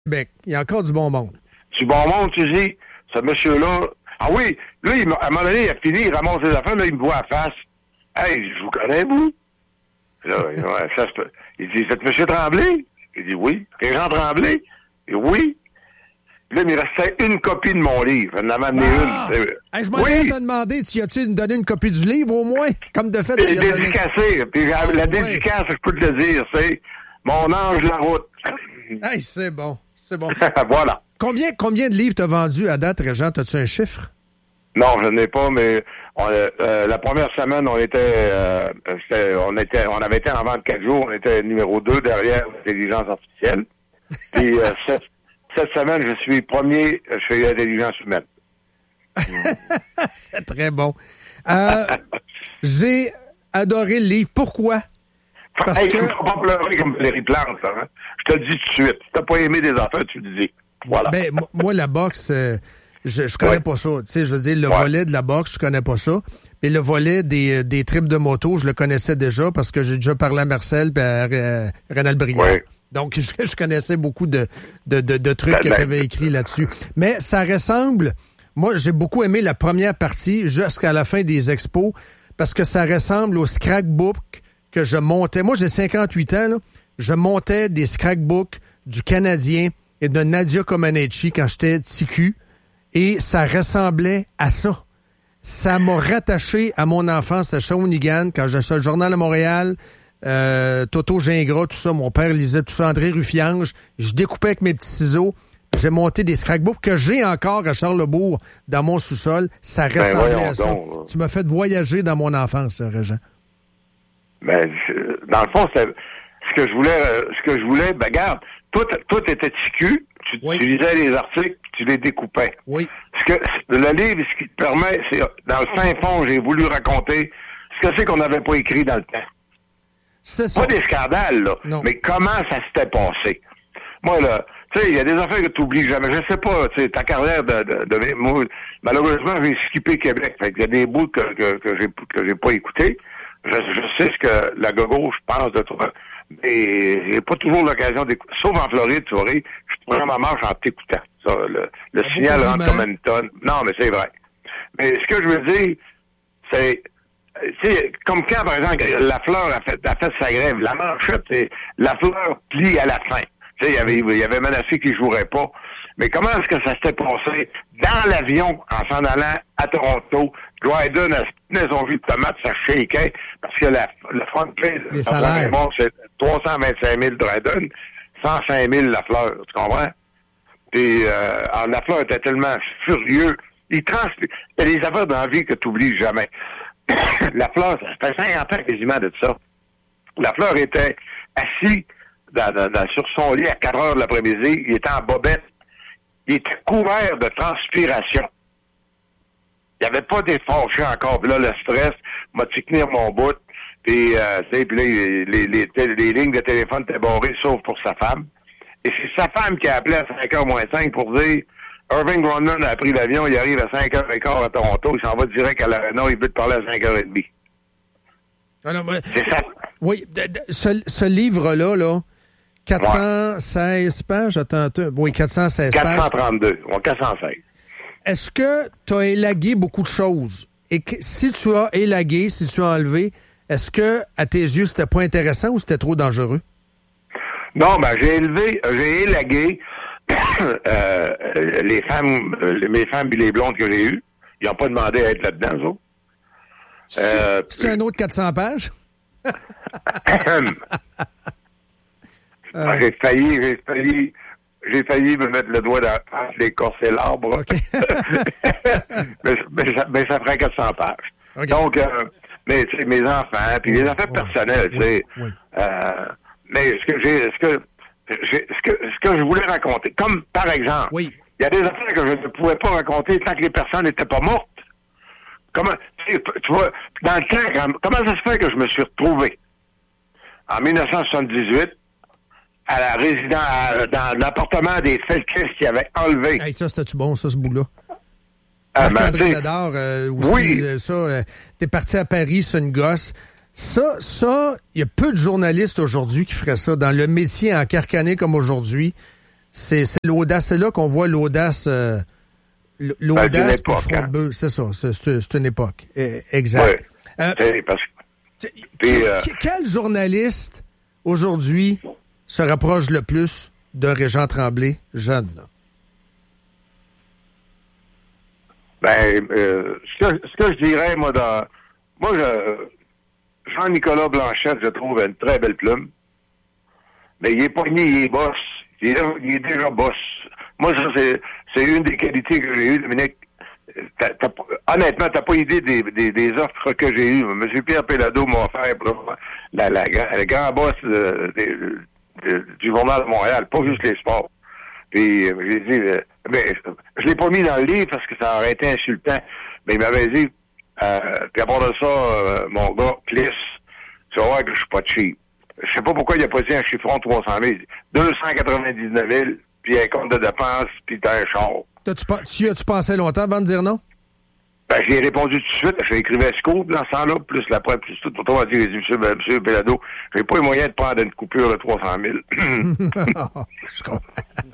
Québec. Il y a encore du bon monde. Du bon monde, tu dis, ce monsieur-là... Ah oui, là, à un moment donné, il a fini, il ramasse ses affaires, là, il me voit à face. Hey, je vous connais, vous? Là, il dit, c'est monsieur Tremblay? Il dit, oui. Régent Tremblay? Il dit, oui. Là, il me restait une copie de mon livre. Il en m'a amené une. Hey, je m'en vais te demander, tu as-tu donné une copie du livre, au moins? Comme de fait, tu as donné... dédicacé. Puis la dédicace, je peux te le dire, c'est mon ange de la route. Hey, c'est bon. C'est bon. Voilà. Combien de livres t'as vendu à date, Régent? As-tu un chiffre? Non, je n'ai pas, mais la première semaine, on avait été en vente 4 jours, on était numéro 2 derrière l'intelligence artificielle. Puis cette semaine, je suis premier chez l'intelligence humaine. C'est très bon. J'ai adoré le livre. Pourquoi? Parce que... Tu ne vas pas pleurer comme Valérie Plante, hein? Je te le dis tout de suite. Si t'as pas aimé des affaires, tu le dis. Voilà. Ben, moi, la boxe, je connais pas ça. Tu sais, je veux dire, le volet de la boxe, je connais pas ça. Mais le volet des tripes de moto, je le connaissais déjà parce que j'ai déjà parlé à Marcel et à Rénal Briand. Oui. Donc, je connaissais beaucoup de trucs que tu avais écrits là-dessus. Mais ça ressemble... Moi, j'ai beaucoup aimé la première partie jusqu'à la fin des expos parce que ça ressemble au scrapbook que je montais. Moi, j'ai 58 ans, là. Je montais des scrapbooks du Canadien et de Nadia Comaneci quand j'étais TQ. Et ça ressemblait à ça. Ça m'a rattaché à mon enfance à Shawinigan quand j'achetais le Journal de Montréal, Toto Gingras, tout ça. Mon père lisait tout ça, André Ruffiange. Je découpais avec mes petits ciseaux. J'ai monté des scrapbooks que j'ai encore à Charlesbourg dans mon sous-sol. Ça ressemblait à ça. Donc, tu m'as fait voyager dans mon enfance, Régent. Ben, dans le fond, c'est ce que je voulais, ben, regarde, tout était TQ. Tu lisais les articles, tu les découpais. Oui. Le livre, ce qui te permet, c'est, dans le fin fond, j'ai voulu raconter ce que c'est qu'on n'avait pas écrit dans le temps. C'est ça. Pas des scandales, là, mais comment ça s'était passé. Moi, là, tu sais, il y a des affaires que tu oublies jamais. Je sais pas, tu sais, ta carrière moi, malheureusement, j'ai skippé Québec. Fait qu'il y a des bouts que j'ai pas écoutés. Je sais ce que la gauche pense de toi. Mais j'ai pas toujours l'occasion d'écouter. Sauf en Floride, tu vois, je prends ma marche en t'écoutant. Ça, le signal rentre comme une tonne. Non, mais c'est vrai. Mais ce que je veux dire, c'est, tu sais, comme quand, par exemple, la fleur a fait sa grève, la manchette, c'est la fleur plie à la fin. Tu sais, il y avait menacé qu'il jouerait pas. Mais comment est-ce que ça s'était passé dans l'avion en s'en allant à Toronto? Dryden tenait son jus de tomate, ça shakeait, parce que le front pay de Raymond, c'est 325 000 Dryden, 105 000 la fleur, tu comprends? Puis la fleur était tellement furieux. Il y a des affaires dans la vie que tu n'oublies jamais. La fleur, ça fait 50 ans quasiment de ça. La fleur était assis sur son lit à 4 heures de l'après-midi, il était en bobette. Il était couvert de transpiration. Il n'y avait pas d'effort encore. Puis là, le stress m'a tenir mon bout. Puis, puis là, les lignes de téléphone étaient barrées, sauf pour sa femme. Et c'est sa femme qui a appelé à 5h moins 5 pour dire Irving Grundman a pris l'avion, il arrive à 5h15 à Toronto, il s'en va direct à l'Arena, il veut te parler à 5h30. Alors, c'est ça. Oui, ce livre-là, là, 416 pages, attends, oui, 416 pages. 432, 416. Est-ce que tu as élagué beaucoup de choses? Et que, si tu as élagué, si tu as enlevé, est-ce que, à tes yeux, c'était pas intéressant ou c'était trop dangereux? Non, ben, j'ai élagué les femmes, mes femmes et les blondes que j'ai eues. Ils n'ont pas demandé à être là-dedans, eux autres. C'est un autre 400 pages? J'ai failli me mettre le doigt dans l'écorce et l'arbre. Okay. mais ça ferait 400 pages. Okay. Donc, mais tu sais, mes enfants, puis les affaires personnelles, tu sais. Oui. Mais ce que je voulais raconter, comme par exemple, il y a des affaires que je ne pouvais pas raconter tant que les personnes n'étaient pas mortes. Comment, tu vois, dans le temps, comment ça se fait que je me suis retrouvé en 1978 à la résidence, dans l'appartement des Felkis qui avaient enlevé. Hey, ça, c'était-tu bon, ça, ce bout-là? Marc-André Ladard, aussi, t'es parti à Paris, c'est une gosse. Ça, il y a peu de journalistes aujourd'hui qui feraient ça. Dans le métier encarcané comme aujourd'hui, C'est l'audace. C'est là qu'on voit l'audace. L'audace pour front de bœuf. C'est ça. C'est une époque. Exact. Oui. Quel journaliste aujourd'hui se rapproche le plus d'un Régent Tremblay jeune? Ce que je dirais, Jean-Nicolas Blanchette, je trouve une très belle plume. Mais il est pogné, il est boss. Il est déjà boss. Moi, ça, c'est une des qualités que j'ai eues, Dominique. Honnêtement, t'as pas idée des offres que j'ai eues. M. Pierre Péladeau m'a offert le grand boss du Journal de Montréal, pas juste les sports. Puis j'ai dit, je l'ai pas mis dans le livre parce que ça aurait été insultant. Mais il m'avait dit, puis à part de ça, mon gars, Clis, tu vas voir que je suis pas cheap. Je sais pas pourquoi il a pas dit un chiffron 300 000. 299 000, puis un compte de dépenses, puis t'as un char. Tu as-tu pensé longtemps avant de dire non? J'ai répondu tout de suite. J'ai écrivé Scoop dans ce temps-là, plus la preuve, plus tout. Pour dire, monsieur Péladeau, j'ai pas les moyens de prendre une coupure de 300 000. Je comprends.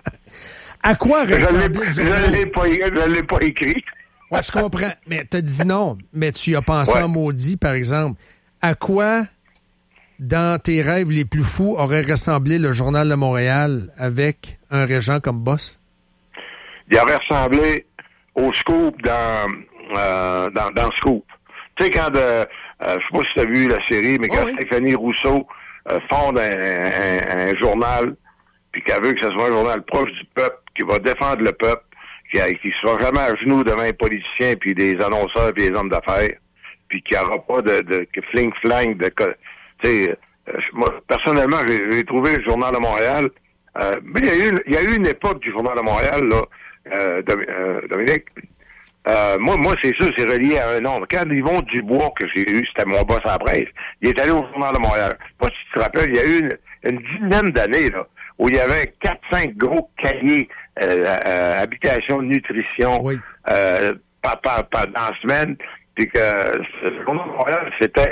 À quoi ressemblait le journal? Je l'ai pas écrit. Ouais, je comprends. Mais t'as dit non. Mais tu y as pensé en maudit, par exemple. À quoi, dans tes rêves les plus fous, aurait ressemblé le Journal de Montréal avec un régent comme boss? Il aurait ressemblé au Scoop dans Scoop. Tu sais, quand, je sais pas si tu as vu la série, mais quand Stéphanie Rousseau fonde un journal, puis qu'elle veut que ce soit un journal proche du peuple, qui va défendre le peuple, qui sera jamais à genoux devant les politiciens, puis des annonceurs, puis des hommes d'affaires, puis qu'il n'y aura pas de fling-flang, tu sais, moi, personnellement, j'ai trouvé le Journal de Montréal, mais il y a eu une époque du Journal de Montréal, là, Dominique. Moi, c'est sûr, c'est relié à un nom. Quand Yvon Dubois, que j'ai eu, c'était mon boss à la presse, il est allé au Journal de Montréal. Je sais pas si tu te rappelles, il y a eu une dizaine d'années, là, où il y avait 4-5 gros cahiers, habitation, nutrition, dans la semaine, puis que le Journal de Montréal,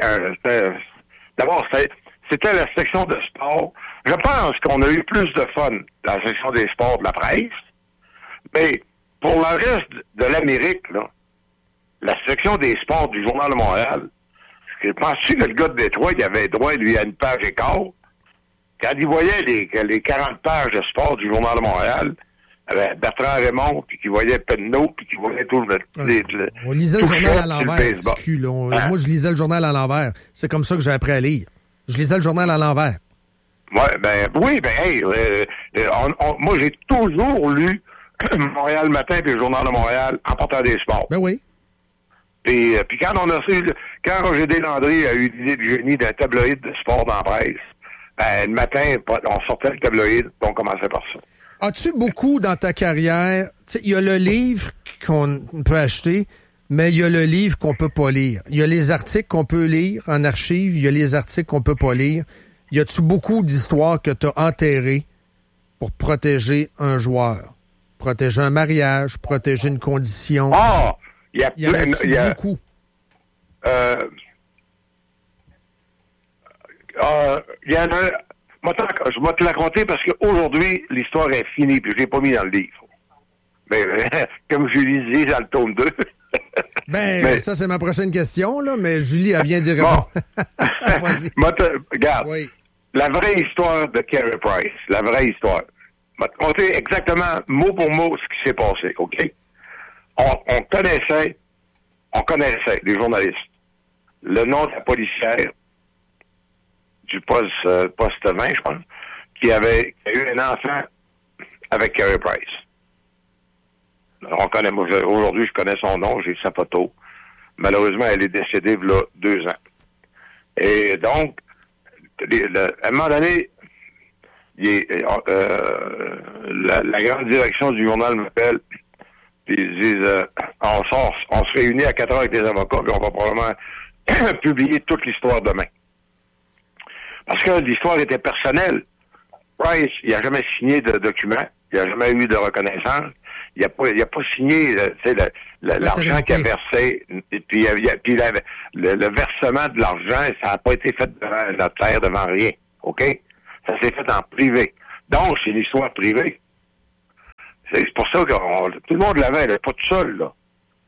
c'était la section de sport. Je pense qu'on a eu plus de fun dans la section des sports de la presse, mais pour le reste de l'Amérique, là, la section des sports du Journal de Montréal, penses-tu que le gars de Détroit, il avait droit, lui, à une page et quart? Quand il voyait les 40 pages de sport du Journal de Montréal, avec Bertrand Raymond, puis qu'il voyait Penneau, puis qu'il voyait tout le... On lisait le journal à l'envers, Moi, je lisais le journal à l'envers. C'est comme ça que j'ai appris à lire. Je lisais le journal à l'envers. Moi, j'ai toujours lu Montréal Matin puis le Journal de Montréal en portant des sports. Ben oui. Puis quand Roger Deslandry a eu l'idée du génie d'un tabloïd de sport dans la presse, le matin, on sortait le tabloïd, puis on commençait par ça. As-tu beaucoup dans ta carrière, il y a le livre qu'on peut acheter, mais il y a le livre qu'on peut pas lire. Il y a les articles qu'on peut lire en archive, il y a les articles qu'on peut pas lire. Y a-tu beaucoup d'histoires que tu as enterrées pour protéger un joueur? Protéger un mariage, protéger une condition? Il y a beaucoup. Il y en a... Je vais te la raconter parce qu'aujourd'hui, l'histoire est finie, puis je l'ai pas mis dans le livre. Mais comme Julie disait dans le tome 2. Ça, c'est ma prochaine question, là, mais Julie, elle vient d'y répondre. Vas-y. Regarde, la vraie histoire de Carey Price, la vraie histoire. Je vais te raconter exactement, mot pour mot, ce qui s'est passé, OK? On connaissait, les journalistes, le nom de la policière du poste 20, je pense, qui a eu un enfant avec Carey Price. Aujourd'hui, je connais son nom, j'ai sa photo. Malheureusement, elle est décédée il y a 2 ans. Et donc, à un moment donné, la grande direction du journal m'appelle, puis ils disent, on se réunit à 4 heures avec les avocats, puis on va probablement publier toute l'histoire demain. Parce que l'histoire était personnelle. Price, il n'a jamais signé de document, il n'a jamais eu de reconnaissance. Il n'a pas signé l'argent qu'il a versé, et puis le versement de l'argent, ça n'a pas été fait devant notaire, devant rien. OK? Ça s'est fait en privé. Donc, c'est une histoire privée. C'est pour ça que tout le monde l'avait, là, pas tout seul, là.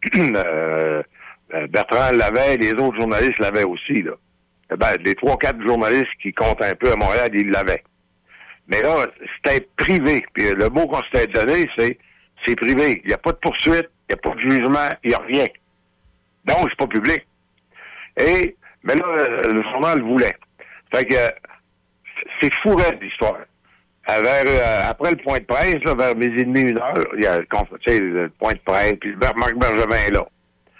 Bertrand l'avait, les autres journalistes l'avaient aussi, là. Les 3-4 journalistes qui comptent un peu à Montréal, ils l'avaient. Mais là, c'était privé. Puis le mot qu'on s'était donné, c'est privé. Il n'y a pas de poursuite, il n'y a pas de jugement, il n'y a rien. Donc, c'est pas public. Mais là, le journal voulait. Fait que c'est fou l'histoire. Après le point de presse, là, vers 12h30, 1h, il y a le point de presse, puis Marc Bergevin est là.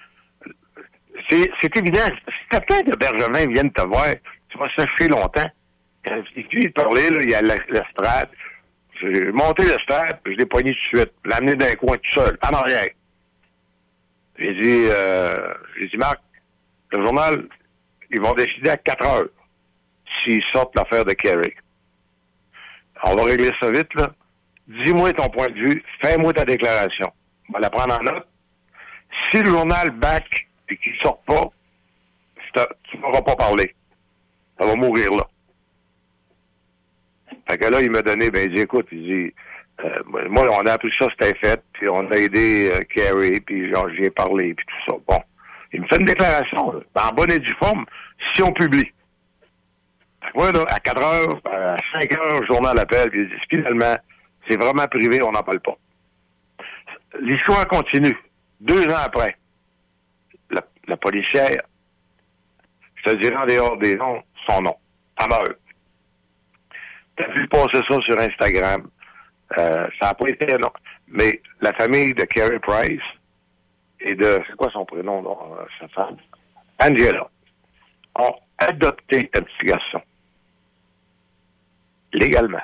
C'est évident. Si ta tête de Bergevin vienne te voir, tu vas sécher longtemps. Quand il parlait, là, il y a la strate. J'ai monté le strate, puis je l'ai poigné tout de suite. L'amené d'un coin tout seul, en arrière. J'ai dit, Marc, le journal, ils vont décider à 4 heures s'ils sortent l'affaire de Kerry. On va régler ça vite, là. Dis-moi ton point de vue, fais-moi ta déclaration. On va la prendre en note. Si le journal back et qu'il ne sort pas, tu ne m'auras pas parlé. Ça va mourir là. Fait que là, il m'a donné, il dit, écoute, moi, on a appris ça, c'était fait, puis on a aidé Kerry, puis j'y ai parlé, puis tout ça. Bon. Il me fait une déclaration, là, en bonne et due forme, si on publie. Fait que moi, là, à 4 heures, à 5 heures, le journal appelle, puis il dit, finalement, c'est vraiment privé, on n'en parle pas. L'histoire continue. 2 ans après, la policière, je te dirai en dehors des noms, son nom. Ça meurt. T'as vu passer ça sur Instagram. Ça n'a pas été non. Mais la famille de Kerry Price et de, c'est quoi son prénom, sa femme? Angela, ont adopté un petit garçon. Légalement.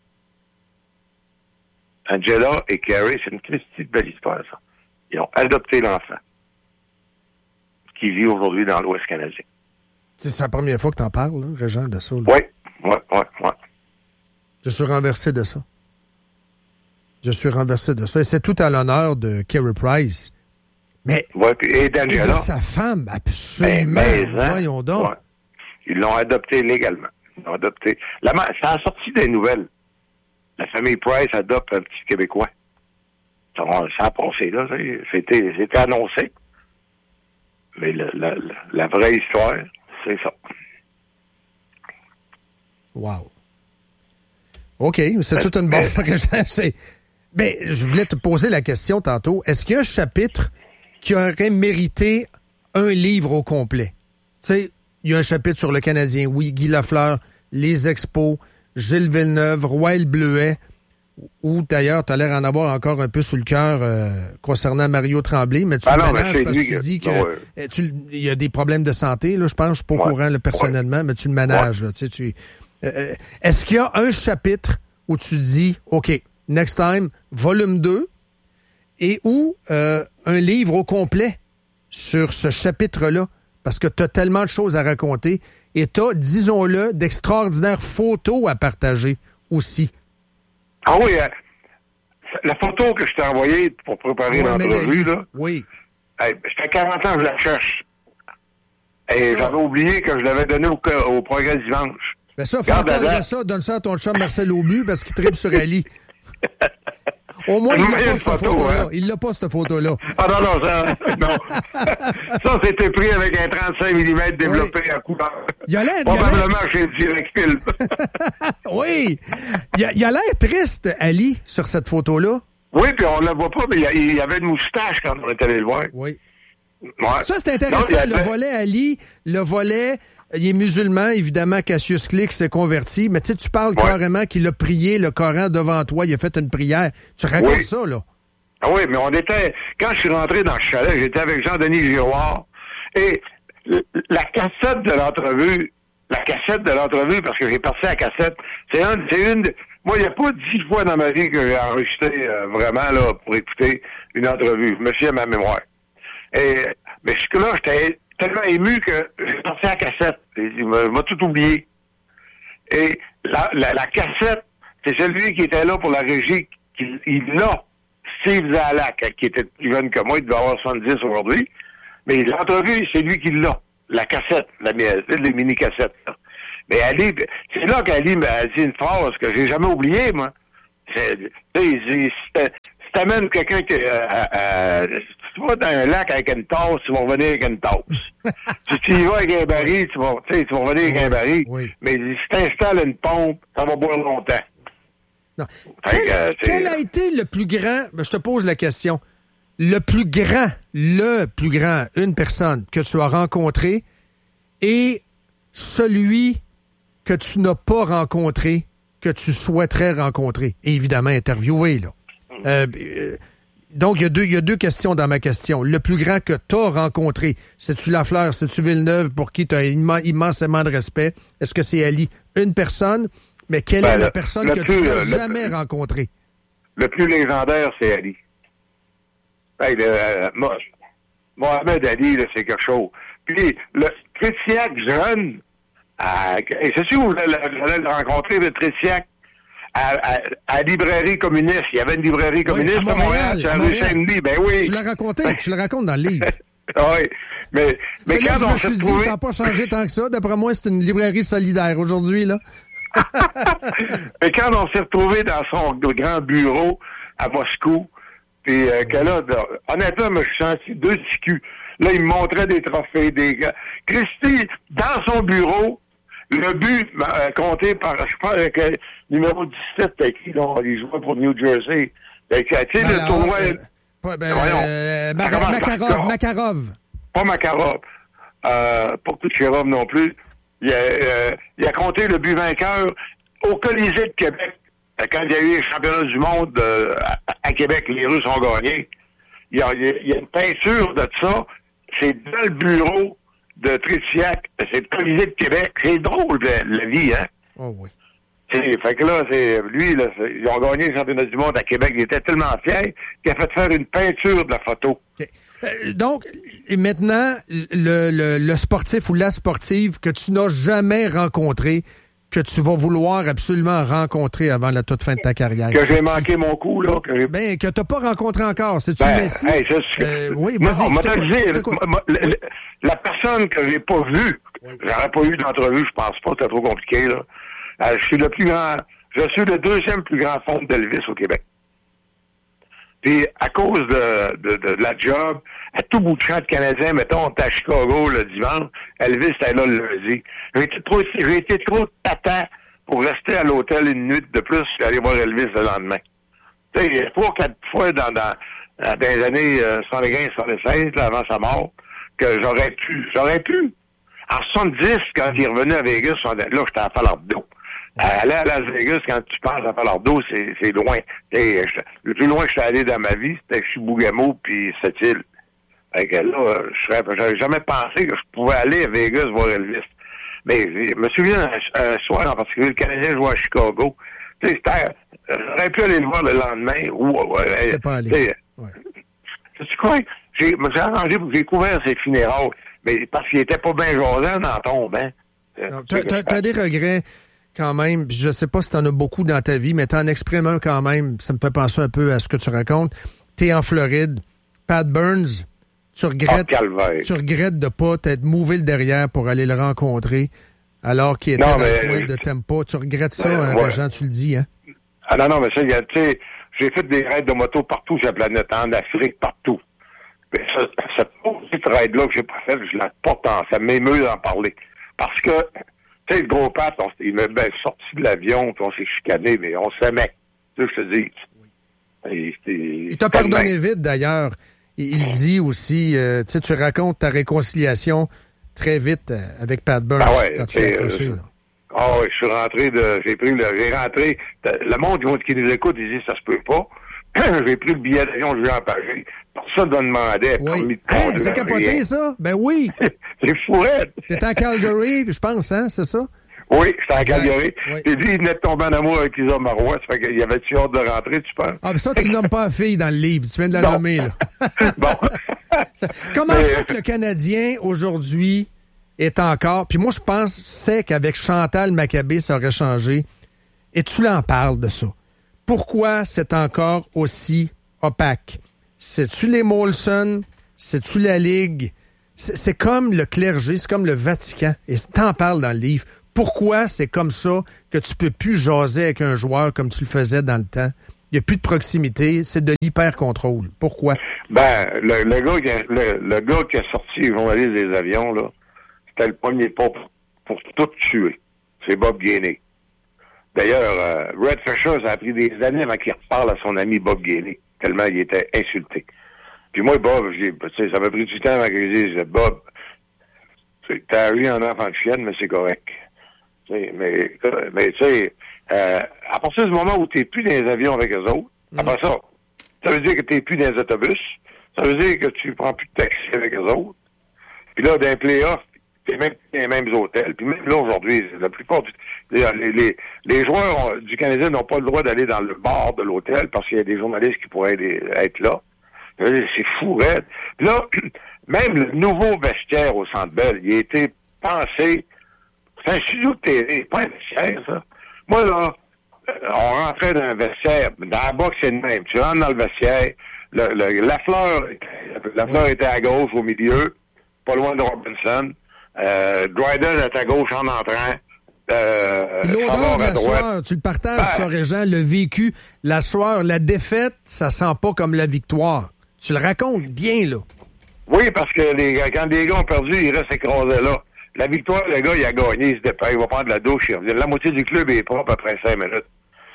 Angela et Kerry, c'est une petite belle histoire, ça. Ils ont adopté l'enfant qui vit aujourd'hui dans l'Ouest canadien. C'est la première fois que tu en parles, là, Régent, de ça. Oui. Je suis renversé de ça. Et c'est tout à l'honneur de Kerry Price. Mais et d'Angela. Et de sa femme, absolument. Voyons donc. Ouais. Ils l'ont adopté légalement. Ils l'ont adopté. Ça a sorti des nouvelles. La famille Price adopte un petit Québécois. Ça a passé, là. C'était annoncé. Mais la vraie histoire, c'est ça. Wow. OK, c'est toute une bonne... Mais je voulais te poser la question tantôt. Est-ce qu'il y a un chapitre qui aurait mérité un livre au complet? Tu sais, il y a un chapitre sur le Canadien, oui, Guy Lafleur, les Expos, Gilles Villeneuve, Roy Bleuet, ou d'ailleurs, tu as l'air d'en avoir encore un peu sous le cœur concernant Mario Tremblay, mais tu le ménages parce que tu dis qu'il y a des problèmes de santé, là, je pense, je suis pas au courant là, personnellement, mais tu le ménages. Là, est-ce qu'il y a un chapitre où tu dis, OK, next time, volume 2, et ou un livre au complet sur ce chapitre-là, parce que tu as tellement de choses à raconter, et tu as, disons-le, d'extraordinaires photos à partager aussi. Ah oui, la photo que je t'ai envoyée pour préparer l'entrevue, là. Oui. J'étais 40 ans, je la cherche. Et j'avais oublié que je l'avais donnée au Progrès dimanche. Ben ça, faut entendre ça, donne ça à ton chum Marcel Aubu parce qu'il tripe sur Ali. Au moins, il n'a pas cette photo-là. Hein? Il n'a pas cette photo-là. Ah non. Ça, c'était pris avec un 35 mm développé à couleur. Probablement chez Direct-Film. Oui. Il a l'air triste, Ali, sur cette photo-là. Oui, puis on ne la voit pas, mais il y avait une moustache quand on est allé le voir. Oui. Ouais. Ça, c'est intéressant. Le volet Ali, il est musulman, évidemment, Cassius Clay s'est converti, mais tu parles carrément qu'il a prié le Coran devant toi, il a fait une prière. Tu racontes ça, là? Ah oui, mais quand je suis rentré dans le chalet, j'étais avec Jean-Denis Giroir, et la cassette de l'entrevue, parce que j'ai passé la cassette, moi, il n'y a pas 10 fois dans ma vie que j'ai enregistré vraiment, là, pour écouter une entrevue. Je me suis à ma mémoire. Mais jusque-là, j'étais tellement ému que j'ai passé la cassette. Il m'a tout oublié. Et la cassette, c'est celui qui était là pour la régie. Il l'a. Steve Zalak, qui était plus jeune que moi, il devait avoir 70 aujourd'hui. Mais l'entrevue, c'est lui qui l'a. La cassette, les mini-cassettes. Là. Mais Ali, c'est là qu'Ali m'a dit une phrase que j'ai jamais oubliée, moi. C'était t'amènes quelqu'un qui... si tu vas dans un lac avec une tasse, tu vas revenir avec une tasse. Si tu y vas avec un baril, tu vas revenir avec un baril. Oui. Mais si tu installes une pompe, ça va boire longtemps. Non. Quel a été le plus grand... Je te pose la question. Le plus grand, une personne que tu as rencontré et celui que tu n'as pas rencontré, que tu souhaiterais rencontrer. Et évidemment, interviewer, là. Donc, il y a deux questions dans ma question. Le plus grand que tu as rencontré, c'est-tu Lafleur, c'est-tu Villeneuve, pour qui tu as immensément de respect? Est-ce que c'est Ali? Une personne, mais quelle est la personne que tu n'as jamais rencontrée? Le plus légendaire, c'est Ali. Hey, Mohamed Ali, là, c'est quelque chose. Puis, le Tretiak jeune, c'est sûr que vous allez le rencontrer, le Tretiak, à la librairie communiste. Il y avait une librairie communiste à Montréal, sur la rue Saint-Denis. Ben oui. Tu l'as raconté, tu le racontes dans le livre. Oui. Mais quand je me suis dit, ça n'a pas changé tant que ça. D'après moi, c'est une librairie solidaire aujourd'hui, là. Mais quand on s'est retrouvés dans son grand bureau à Moscou, puis que là, honnêtement, je me suis senti deux TQ. Là, il me montrait des trophées, des gars. Christy, dans son bureau, le but compté par, je pense, avec le numéro 17, avec qui il jouait pour New Jersey. Tu sais, le tournoi... Makarov. Pas Makarov. Pas Kucherov non plus. Il a compté le but vainqueur au Colisée de Québec. Quand il y a eu les championnats du monde à Québec, les Russes ont gagné. Il y a une peinture de ça. C'est dans le bureau de Tretiak. C'est le Colisée de Québec. C'est drôle, la vie, hein? Oh oui. Fait que là, lui, là, ils ont gagné les championnats du monde à Québec. Il était tellement fier qu'il a fait faire une peinture de la photo. Okay. Donc, maintenant, le sportif ou la sportive que tu n'as jamais rencontré, que tu vas vouloir absolument rencontrer avant la toute fin de ta carrière. Que j'ai manqué mon coup, là. Que tu n'as pas rencontré encore. C'est-tu Messi? Oui, vas-y. La personne que j'ai pas vue, j'aurais pas eu d'entrevue, je pense pas, c'était trop compliqué, là. Je suis le deuxième plus grand fan d'Elvis au Québec. Puis, à cause de la job, à tout bout de champ de Canadiens, mettons, on était à Chicago le dimanche, Elvis était là le lundi. J'ai été trop tata pour rester à l'hôtel une nuit de plus et aller voir Elvis le lendemain. Tu sais, il y a 3 ou 4 fois dans les années 75-76, avant sa mort, que j'aurais pu. En 70, quand il est revenu à Vegas, là, j'étais à Falardeau. Aller à Las Vegas, quand tu penses à Falardeau, c'est loin. Le plus loin que je suis allé dans ma vie, c'était Chibougamau puis Sept-Îles. Fait que là, j'avais jamais pensé que je pouvais aller à Vegas voir Elvis. Mais je me souviens un soir en particulier, le Canadien jouait à Chicago. Tu sais, j'aurais pu aller le voir le lendemain. T'es pas allé. Tu crois? J'ai arrangé pour que j'ai couvert ses funérailles. Mais parce qu'il était pas bien jasant dans la tombe, hein. T'as des regrets quand même. Je sais pas si t'en as beaucoup dans ta vie, mais t'en exprimes un quand même. Ça me fait penser un peu à ce que tu racontes. T'es en Floride. Pat Burns, tu regrettes de pas t'être mouvé le derrière pour aller le rencontrer alors qu'il était dans le coin de Tampa. Tu regrettes ça, Régent, tu le dis, hein? Ah non, mais ça, tu sais, j'ai fait des raids de moto partout sur la planète, en Afrique, partout. Mais cette petite ride-là que j'ai pas faite, je la porte ça m'émeut d'en parler. Parce que, tu sais, le gros Pat, il m'a sorti de l'avion, puis on s'est chicané, mais on s'aimait. Tu sais, je te dis. Oui. Il t'a pardonné vite, d'ailleurs. Il dit aussi, tu sais, tu racontes ta réconciliation très vite avec Pat Burns quand tu l'as accroché. Oui, je suis rentré j'ai rentré. Le monde qui nous écoute, il dit, ça se peut pas. J'ai pris le billet d'avion, je lui ai empagé. Personne ne demandait. Oui. C'est capoté, ça? Ben oui. C'est fourette. T'étais à Calgary, je pense, hein, c'est ça? Oui, j'étais à Calgary. Oui. Et lui, il venait de tomber en amour avec Isa Marois. Ça fait qu'il y avait-tu hâte de rentrer, tu penses? Ah, mais ça, tu nommes pas la fille dans le livre. Tu viens de la nommer, là. Bon. Comment ça que le Canadien, aujourd'hui, est encore... Puis moi, c'est qu'avec Chantal Maccabé, ça aurait changé. Et tu l'en parles de ça. Pourquoi c'est encore aussi opaque? C'est-tu les Molson? C'est-tu la Ligue? C'est comme le clergé, c'est comme le Vatican. Et t'en parles dans le livre. Pourquoi c'est comme ça que tu peux plus jaser avec un joueur comme tu le faisais dans le temps Il n'y a plus de proximité. C'est de l'hyper-contrôle. Pourquoi? Ben, le gars qui a sorti les journalistes des avions, là, c'était le premier pas pour tout tuer. C'est Bob Gainey. D'ailleurs, Red Fisher, ça a pris des années avant qu'il reparle à son ami Bob Gainey, tellement il était insulté. Puis moi, Bob, ça m'a pris du temps avant que je dise, Bob, t'as eu un enfant de chienne, mais c'est correct. Mais tu sais, à partir du moment où t'es plus dans les avions avec eux autres, après ça veut dire que t'es plus dans les autobus, ça veut dire que tu prends plus de taxi avec eux autres. Puis là, dans les playoffs, t'es même dans les mêmes hôtels. Puis même là, aujourd'hui, la plupart les joueurs du Canadien n'ont pas le droit d'aller dans le bar de l'hôtel parce qu'il y a des journalistes qui pourraient être là. C'est fou, raide. Puis là, même le nouveau vestiaire au Centre Bell, il a été pensé. C'est un studio de télé, pas un vestiaire, ça. Moi, là, on rentrait dans un vestiaire. Dans la boxe, c'est le même. Tu rentres dans le vestiaire. La fleur était à gauche, au milieu, pas loin de Robinson. Dryden est à gauche en entrant. L'odeur de la sueur, tu le partages, ça, Régent, le vécu, la sueur, la défaite, ça sent pas comme la victoire. Tu le racontes bien, là. Oui, parce que quand les gars ont perdu, ils restent écrasés là. La victoire, le gars, il a gagné, il se dépêche, il va prendre la douche, il revient. La moitié du club est propre après 5 minutes.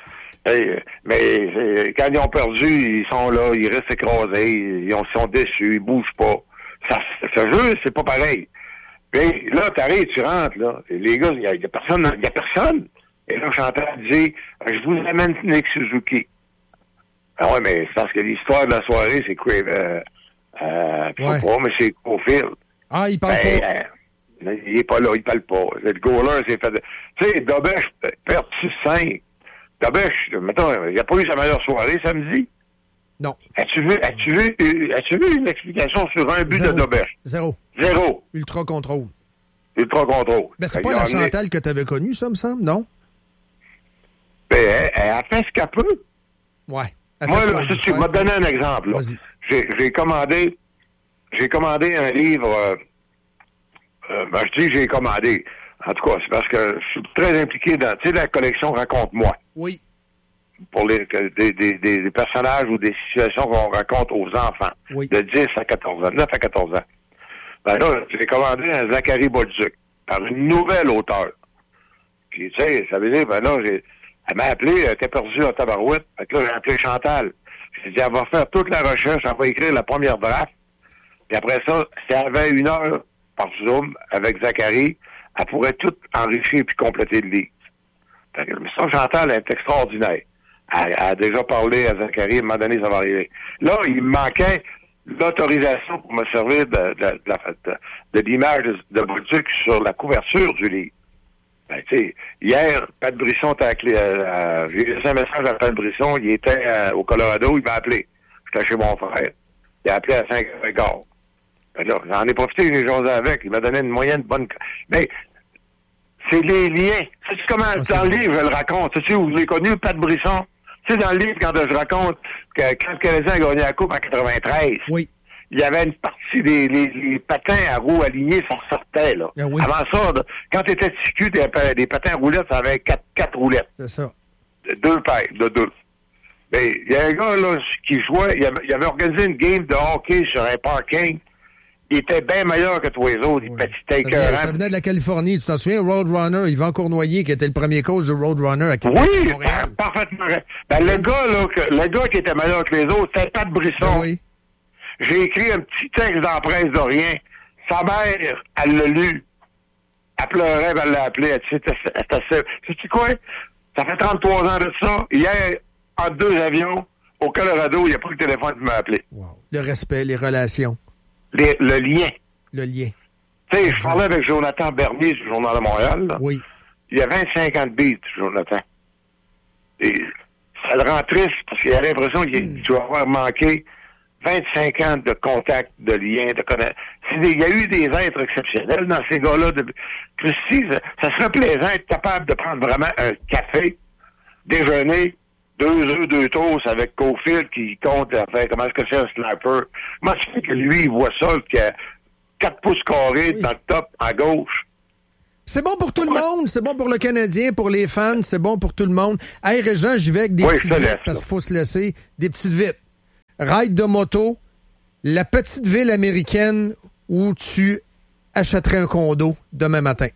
Mais quand ils ont perdu, ils sont là, ils restent écrasés, ils sont déçus, ils bougent pas. Ce jeu, c'est pas pareil. Puis là, t'arrives, tu rentres, là. Et les gars, il y a personne. Et là, Chantal dit, je vous amène Nick Suzuki. Ah ouais, mais c'est parce que l'histoire de la soirée, c'est quoi? Mais c'est Cofield. Ah, il parle pas. Il est pas là, il parle pas. Le goaler s'est fait... Tu sais, Dobesch perd 6-5. Dobesch, mettons, il n'a pas eu sa meilleure soirée samedi. Non. As-tu vu une explication sur un but de Dobesch? Zéro. Ultra contrôle. Ben, c'est pas la Chantal que tu avais connue, ça, me semble, non? Ben, elle a fait ce qu'elle peut. Ouais. Moi, là, tu m'as donné un exemple. Là. J'ai commandé un livre... je dis que j'ai commandé. En tout cas, c'est parce que je suis très impliqué dans, tu sais, la collection Raconte-moi. Oui. Pour des personnages ou des situations qu'on raconte aux enfants. Oui. De 10 à 14 ans, 9 à 14 ans. Ben là, j'ai commandé un Zachary Bolduc par une nouvelle auteure. Puis, tu sais, ça veut dire, ben là, elle m'a appelé, elle était perdue en tabarouette. Fait que là, j'ai appelé Chantal. J'ai dit, elle va faire toute la recherche, elle va écrire la première draft. Puis après ça, si elle avait 1 heure par Zoom avec Zachary, elle pourrait tout enrichir puis compléter le livre. Fait que, mais ça, Chantal, elle est extraordinaire. Elle a déjà parlé à Zachary, à un moment donné, ça va arriver. Là, il me manquait l'autorisation pour me servir de l'image de Bolduc sur la couverture du livre. Ben, tu sais, hier, Pat Brisson était j'ai laissé un message à Pat Brisson, il était au Colorado, il m'a appelé. J'étais chez mon frère. Il a appelé à 5h15. Ben là, j'en ai profité, j'ai jasé avec. Il m'a donné une moyenne bonne... Mais c'est les liens. Sais-tu comment, dans le livre, je le raconte? Sais-tu où je l'ai connu, Pat Brisson? Tu sais, dans le livre, quand je raconte que quand le Canadien a gagné la Coupe en 93, oui. Il y avait une partie des patins à roues alignés, ça ressortait, là. Ah oui. Avant ça, quand tu étais TQ, des patins à roulettes, ça avait 4 roulettes. C'est ça. 2 paires, de 2. Mais il y a un gars, là, qui jouait, il avait organisé une game de hockey sur un parking. Il était bien meilleur que tous les autres. Oui. Ça venait de la Californie. Tu t'en souviens, Roadrunner, Yvan Cournoyer, qui était le premier coach de Roadrunner à Québec. Oui, parfaitement. Ben, le gars qui était meilleur que les autres, c'était Pat Brisson. Ben oui. J'ai écrit un petit texte dans la presse d'Orient. Sa mère, elle l'a lu. Elle pleurait, elle l'a appelé. Elle dit, sais-tu quoi? Ça fait 33 ans de ça. Hier, en 2 avions, au Colorado, il n'y a pas le téléphone qui m'a appelé. Wow. Le respect, les relations. Le lien. Le lien. Tu sais, je parlais avec Jonathan Bernier du Journal de Montréal. Là. Oui. Il y a 25 ans de beat, Jonathan. Et ça le rend triste parce qu'il a l'impression qu'il doit avoir manqué 25 ans de contact, de lien, de connaissance. Il y a eu des êtres exceptionnels dans ces gars-là. Christy, ça serait plaisant d'être capable de prendre vraiment un café, déjeuner, 2 œufs, 2 toasts avec Cofield qui compte comment est-ce que c'est un sniper. Moi, je sais que lui, il voit ça, qu'il y a 4 pouces carrés dans le top, à gauche. C'est bon pour tout le monde. C'est bon pour le Canadien, pour les fans. C'est bon pour tout le monde. Hey, Régent, j'y vais avec des petites vites parce qu'il faut se laisser. Des petites vites. Ride de moto. La petite ville américaine où tu achèterais un condo demain matin.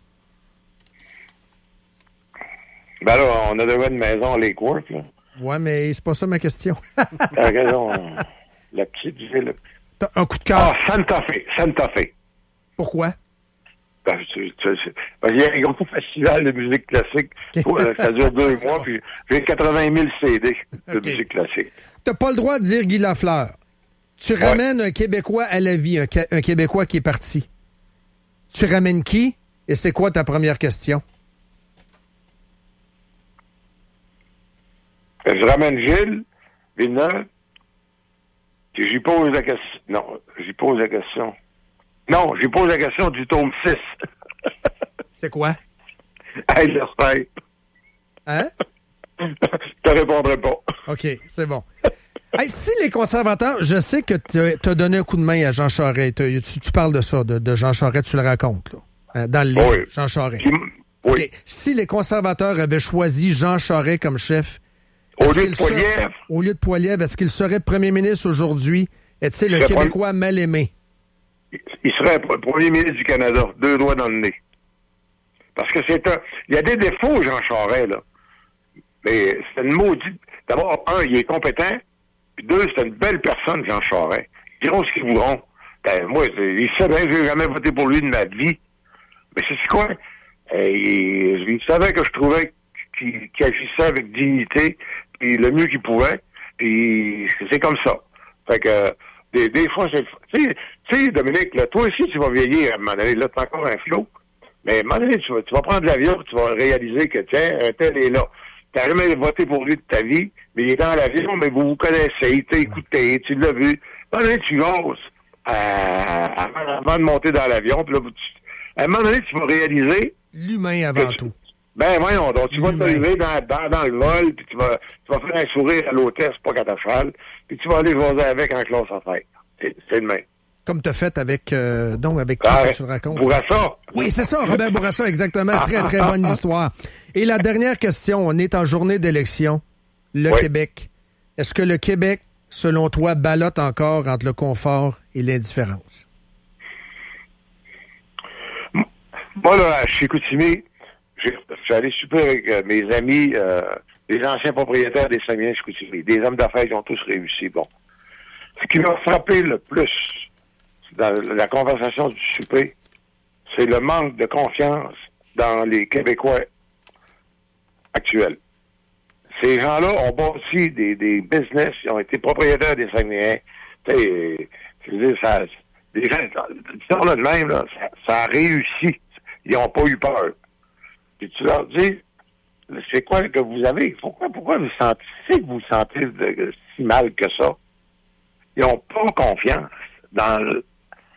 Ben là, on a déjà une maison à Lake Worth, là. Ouais, mais c'est pas ça ma question. T'as raison. La petite ville. T'as un coup de cœur. Ah, Santa Fe. Pourquoi? Parce qu'il y a un gros festival de musique classique. Ça dure 2 mois, puis j'ai 80 000 CD de musique classique. T'as pas le droit de dire Guy Lafleur. Tu ramènes un Québécois à la vie, un Québécois qui est parti. Tu ramènes qui? Et c'est quoi ta première question? Je ramène Gilles Villeneuve, puis j'y pose la question. Non, j'y pose la question. Non, j'y pose la question du tome 6. C'est quoi? Hey, le fait. Hein? Je te répondrai pas. OK, c'est bon. Hey, si les conservateurs, je sais que tu as donné un coup de main à Jean Charest. Tu parles de ça, de Jean Charest, tu le racontes, là, dans le livre, oui. Jean Charest. Oui. Okay. Si les conservateurs avaient choisi Jean Charest comme chef, au lieu de Poilievre, est-ce qu'il serait premier ministre aujourd'hui? Est-il le Québécois mal aimé? Il serait premier ministre du Canada, 2 doigts dans le nez. Parce que il y a des défauts, Jean Charest, là. Mais c'est une maudite. D'abord, 1, il est compétent. Puis 2, c'est une belle personne, Jean Charest. Ils diront ce qu'ils voudront. Ben, moi, il savait que je n'ai jamais voté pour lui de ma vie. Mais c'est quoi? Il savait que je trouvais qu'il agissait avec dignité, puis le mieux qu'il pouvait. Puis c'est comme ça. Fait que des fois, c'est... Tu sais, Dominique, là, toi aussi, tu vas vieillir à un moment donné. Là, t'as encore un flot. Mais à un moment donné, tu vas prendre l'avion, tu vas réaliser que, tiens, un tel est là. Tu n'as jamais voté pour lui de ta vie, mais il est dans l'avion, mais vous vous connaissez, il t'a écouté, tu l'as vu. À un moment donné, tu oses avant de monter dans l'avion. Puis là, à un moment donné, tu vas réaliser... L'humain avant tout. Ben voyons, donc tu vas t'arriver dans le vol, puis tu vas faire un sourire à l'hôtesse, pas qu'à ta cheval, puis tu vas aller jaser avec en classe à faire. C'est le même. Comme tu as fait avec qui ça tu le racontes? Bourassa. Oui, c'est ça, Robert Bourassa, exactement. Très, très bonne histoire. Et la dernière question, on est en journée d'élection. Le Québec. Est-ce que le Québec, selon toi, ballotte encore entre le confort et l'indifférence? Moi, là, à Chicoutimi, je suis allé souper avec mes amis, les anciens propriétaires des Saguenay-Chicoutimi, des hommes d'affaires qui ont tous réussi. Bon. Ce qui m'a frappé le plus dans la conversation du souper, c'est le manque de confiance dans les Québécois actuels. Ces gens-là ont bâti des business, ils ont été propriétaires des Saguenayens. Tu sais, je veux dire, les gens, là de même, là, ça a réussi. Ils n'ont pas eu peur. Puis tu leur dis, c'est quoi que vous avez? Pourquoi vous vous sentez si mal que ça? Ils n'ont pas confiance dans le...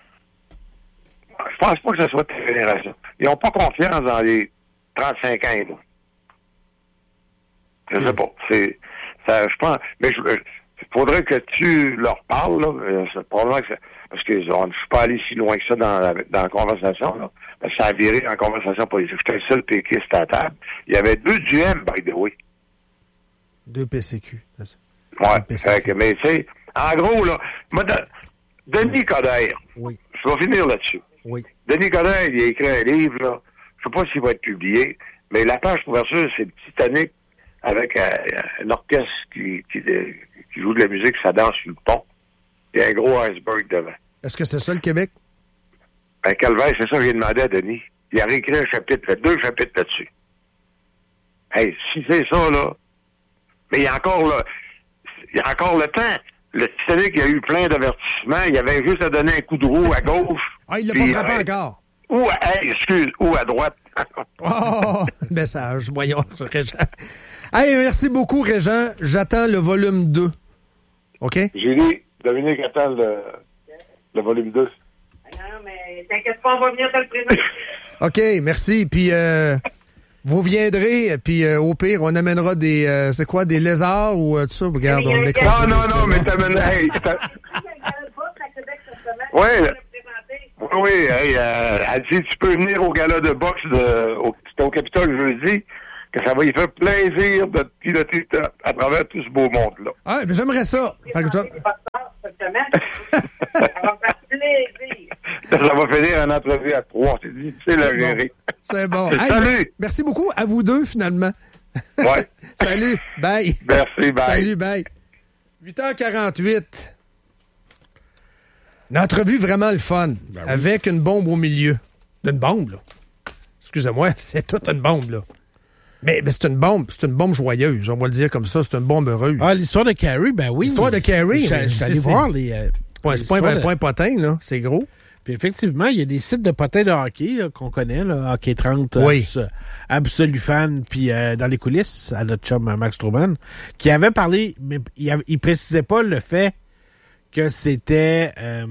Je pense pas que ce soit ta génération. Ils n'ont pas confiance dans les 35 ans, là. Je sais pas. Je pense... Mais il faudrait que tu leur parles, là. C'est probablement que parce que je ne suis pas allé si loin que ça dans la conversation, là. Parce que ça a viré en conversation politique. J'étais le seul péquiste à la table. Il y avait 2 du M, by the way. 2 PCQ. Ouais. Mais tu sais, en gros, là, moi, Denis Coderre, oui. Je vais finir là-dessus. Oui. Denis Coderre, il a écrit un livre, là. Je sais pas s'il va être publié, mais la page couverture, c'est le Titanic avec un orchestre qui joue de la musique, ça danse sur le pont. Il y a un gros iceberg devant. Est-ce que c'est ça le Québec? Ben, Calvaire, c'est ça que j'ai demandé à Denis. Il a réécrit 2 chapitres là-dessus. Hey, si c'est ça, là. Mais il y a encore le temps. Le Titanic, il y a eu plein d'avertissements. Il avait juste à donner un coup de roue à gauche. Ah, il l'a pas frappé encore. Ou à droite. Oh, message, voyons, Régent. Hey, merci beaucoup, Régent. J'attends le volume 2. OK? J'ai dit, Dominique attend le volume 2. Non, mais t'inquiète pas, on va venir te le présenter. OK, merci. Puis, vous viendrez, puis au pire, on amènera des... c'est quoi, des lézards ou tout ça? Regarde, on Non, mais t'amènes... Hey, ouais, Oui, elle dit, tu peux venir au gala de boxe c'était au Capitole jeudi, que ça va lui faire plaisir de te piloter à travers tout ce beau monde-là. Ah, mais j'aimerais ça. Fait que Ça va me faire plaisir. Ça va finir en entrevue à 3. C'est difficile à gérer. C'est bon. Salut! Merci beaucoup à vous deux, finalement. Ouais. Salut. Bye. Merci, bye. Salut, bye. 8h48. Une entrevue vraiment le fun. Ben oui. Avec une bombe au milieu. D'une bombe, là. Excusez-moi, c'est toute une bombe, là. Mais c'est une bombe joyeuse, on va le dire comme ça, c'est une bombe heureuse. Ah, l'histoire de Carrie, ben oui. L'histoire de Carrie. Je suis allé voir les... c'est pas un point potin, là, c'est gros. Puis effectivement, il y a des sites de potins de hockey là, qu'on connaît, là, Hockey 30, oui. Absolu Fan, puis dans les coulisses, à notre chum Max Truman, qui avait parlé, mais il précisait pas le fait que c'était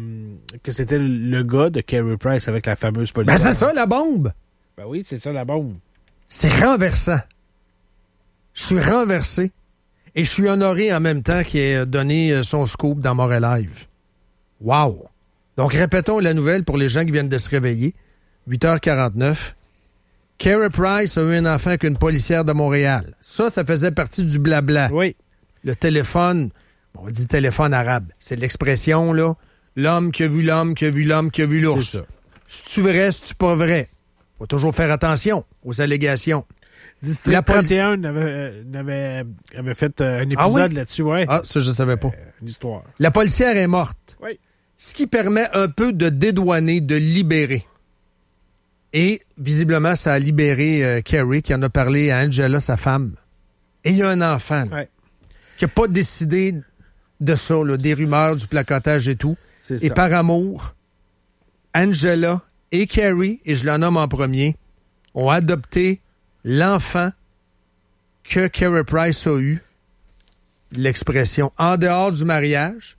le gars de Carey Price avec la fameuse police. Ben c'est ça, la bombe! Ben oui, c'est ça, la bombe. C'est renversant. Je suis renversé. Et je suis honoré en même temps qu'il ait donné son scoop dans Montréal Live. Wow! Donc, répétons la nouvelle pour les gens qui viennent de se réveiller. 8h49. Carey Price a eu un enfant avec une policière de Montréal. Ça faisait partie du blabla. Oui. Le téléphone, on dit téléphone arabe. C'est l'expression, là. L'homme qui a vu l'homme, qui a vu l'homme, qui a vu l'ours. C'est ça. C'est-tu vrai, c'est-tu pas vrai? Faut toujours faire attention aux allégations. District 31 avait fait un épisode là-dessus, ouais. Ah, ça, je savais pas. Une histoire. La policière est morte. Oui. Ce qui permet un peu de dédouaner, de libérer. Et, visiblement, ça a libéré Carey, qui en a parlé à Angela, sa femme. Et il y a un enfant, là, qui n'a pas décidé de ça, là, des rumeurs, du placotage et tout. C'est et ça. par amour, Angela et Carey, et je la nomme en premier, ont adopté l'enfant que Carey Price a eu, l'expression en dehors du mariage.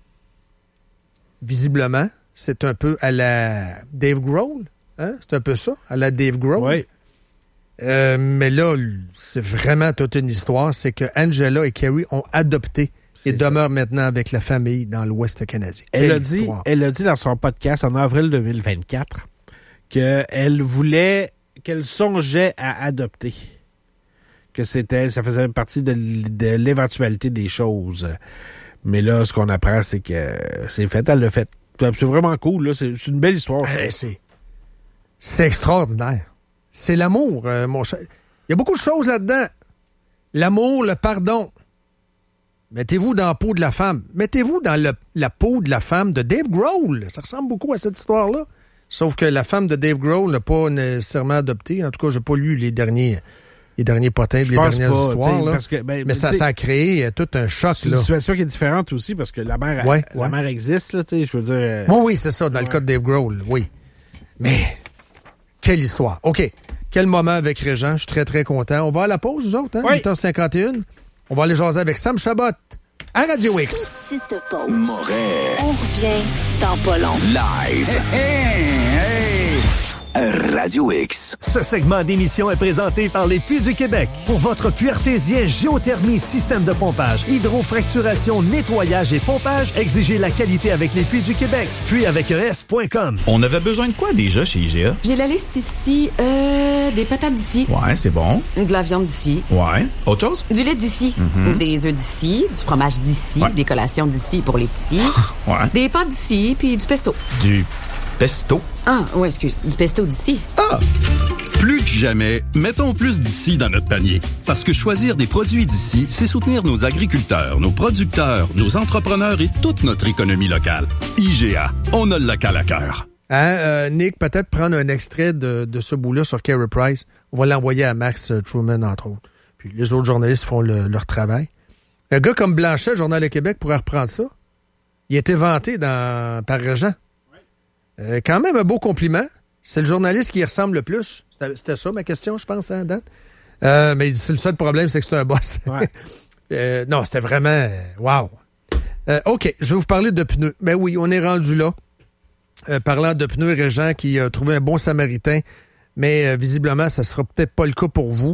Visiblement, c'est un peu à la Dave Grohl, hein? C'est un peu ça, à la Dave Grohl. Oui. Mais là, c'est vraiment toute une histoire. C'est que Angela et Carey ont adopté et demeurent maintenant avec la famille dans l'Ouest canadien. Elle a dit dans son podcast en avril 2024 qu'elle songeait à adopter. Que ça faisait partie de l'éventualité des choses. Mais là, ce qu'on apprend, c'est que c'est fait, elle l'a fait. C'est vraiment cool, là. C'est une belle histoire. C'est extraordinaire. C'est l'amour, mon cher. Il y a beaucoup de choses là-dedans. L'amour, le pardon. Mettez-vous dans la peau de la femme. Mettez-vous dans la peau de la femme de Dave Grohl. Ça ressemble beaucoup à cette histoire-là. Sauf que la femme de Dave Grohl n'a pas nécessairement adopté. En tout cas, j'ai pas lu les derniers potins, les dernières histoires. Là. Parce que, mais ça a créé tout un choc. C'est une situation qui est différente aussi parce que la mère, la mère existe, là, je veux dire. Oui, c'est ça, dans le cas de Dave Grohl, oui. Mais, quelle histoire. OK. Quel moment avec Régent. Je suis très, très content. On va à la pause, nous autres, hein? 8h51. On va aller jaser avec Sam Chabot à Radio X. Petite pause. Moret. On revient dans pas long. Live. Radio X. Ce segment d'émission est présenté par les Puits du Québec. Pour votre puits artésien, géothermie, système de pompage, hydrofracturation, nettoyage et pompage, exigez la qualité avec les Puits du Québec. Puits avec ES.com. On avait besoin de quoi déjà chez IGA? J'ai la liste ici. Des patates d'ici. Ouais, c'est bon. De la viande d'ici. Ouais. Autre chose? Du lait d'ici. Mm-hmm. Des œufs d'ici. Du fromage d'ici. Ouais. Des collations d'ici pour les petits. Ouais. Des pâtes d'ici, puis du pesto. Du pesto? Ah, ouais, excuse. Du pesto d'ici. Ah! Plus que jamais, mettons plus d'ici dans notre panier. Parce que choisir des produits d'ici, c'est soutenir nos agriculteurs, nos producteurs, nos entrepreneurs et toute notre économie locale. IGA, on a le local à cœur. Nick, peut-être prendre un extrait de ce bout-là sur Carey Price. On va l'envoyer à Max Truman, entre autres. Puis les autres journalistes font leur travail. Un gars comme Blanchet, Journal de Québec, pourrait reprendre ça. Il a été vanté par Régent. Quand même un beau compliment. C'est le journaliste qui y ressemble le plus. C'était ça ma question, je pense, hein, Dan? Mais c'est le seul problème, c'est que c'est un boss. Ouais. Non, c'était vraiment... wow. OK, je vais vous parler de pneus. Ben oui, on est rendu là. Parlant de pneus, Régent qui a trouvé un bon samaritain, mais visiblement, ça sera peut-être pas le cas pour vous.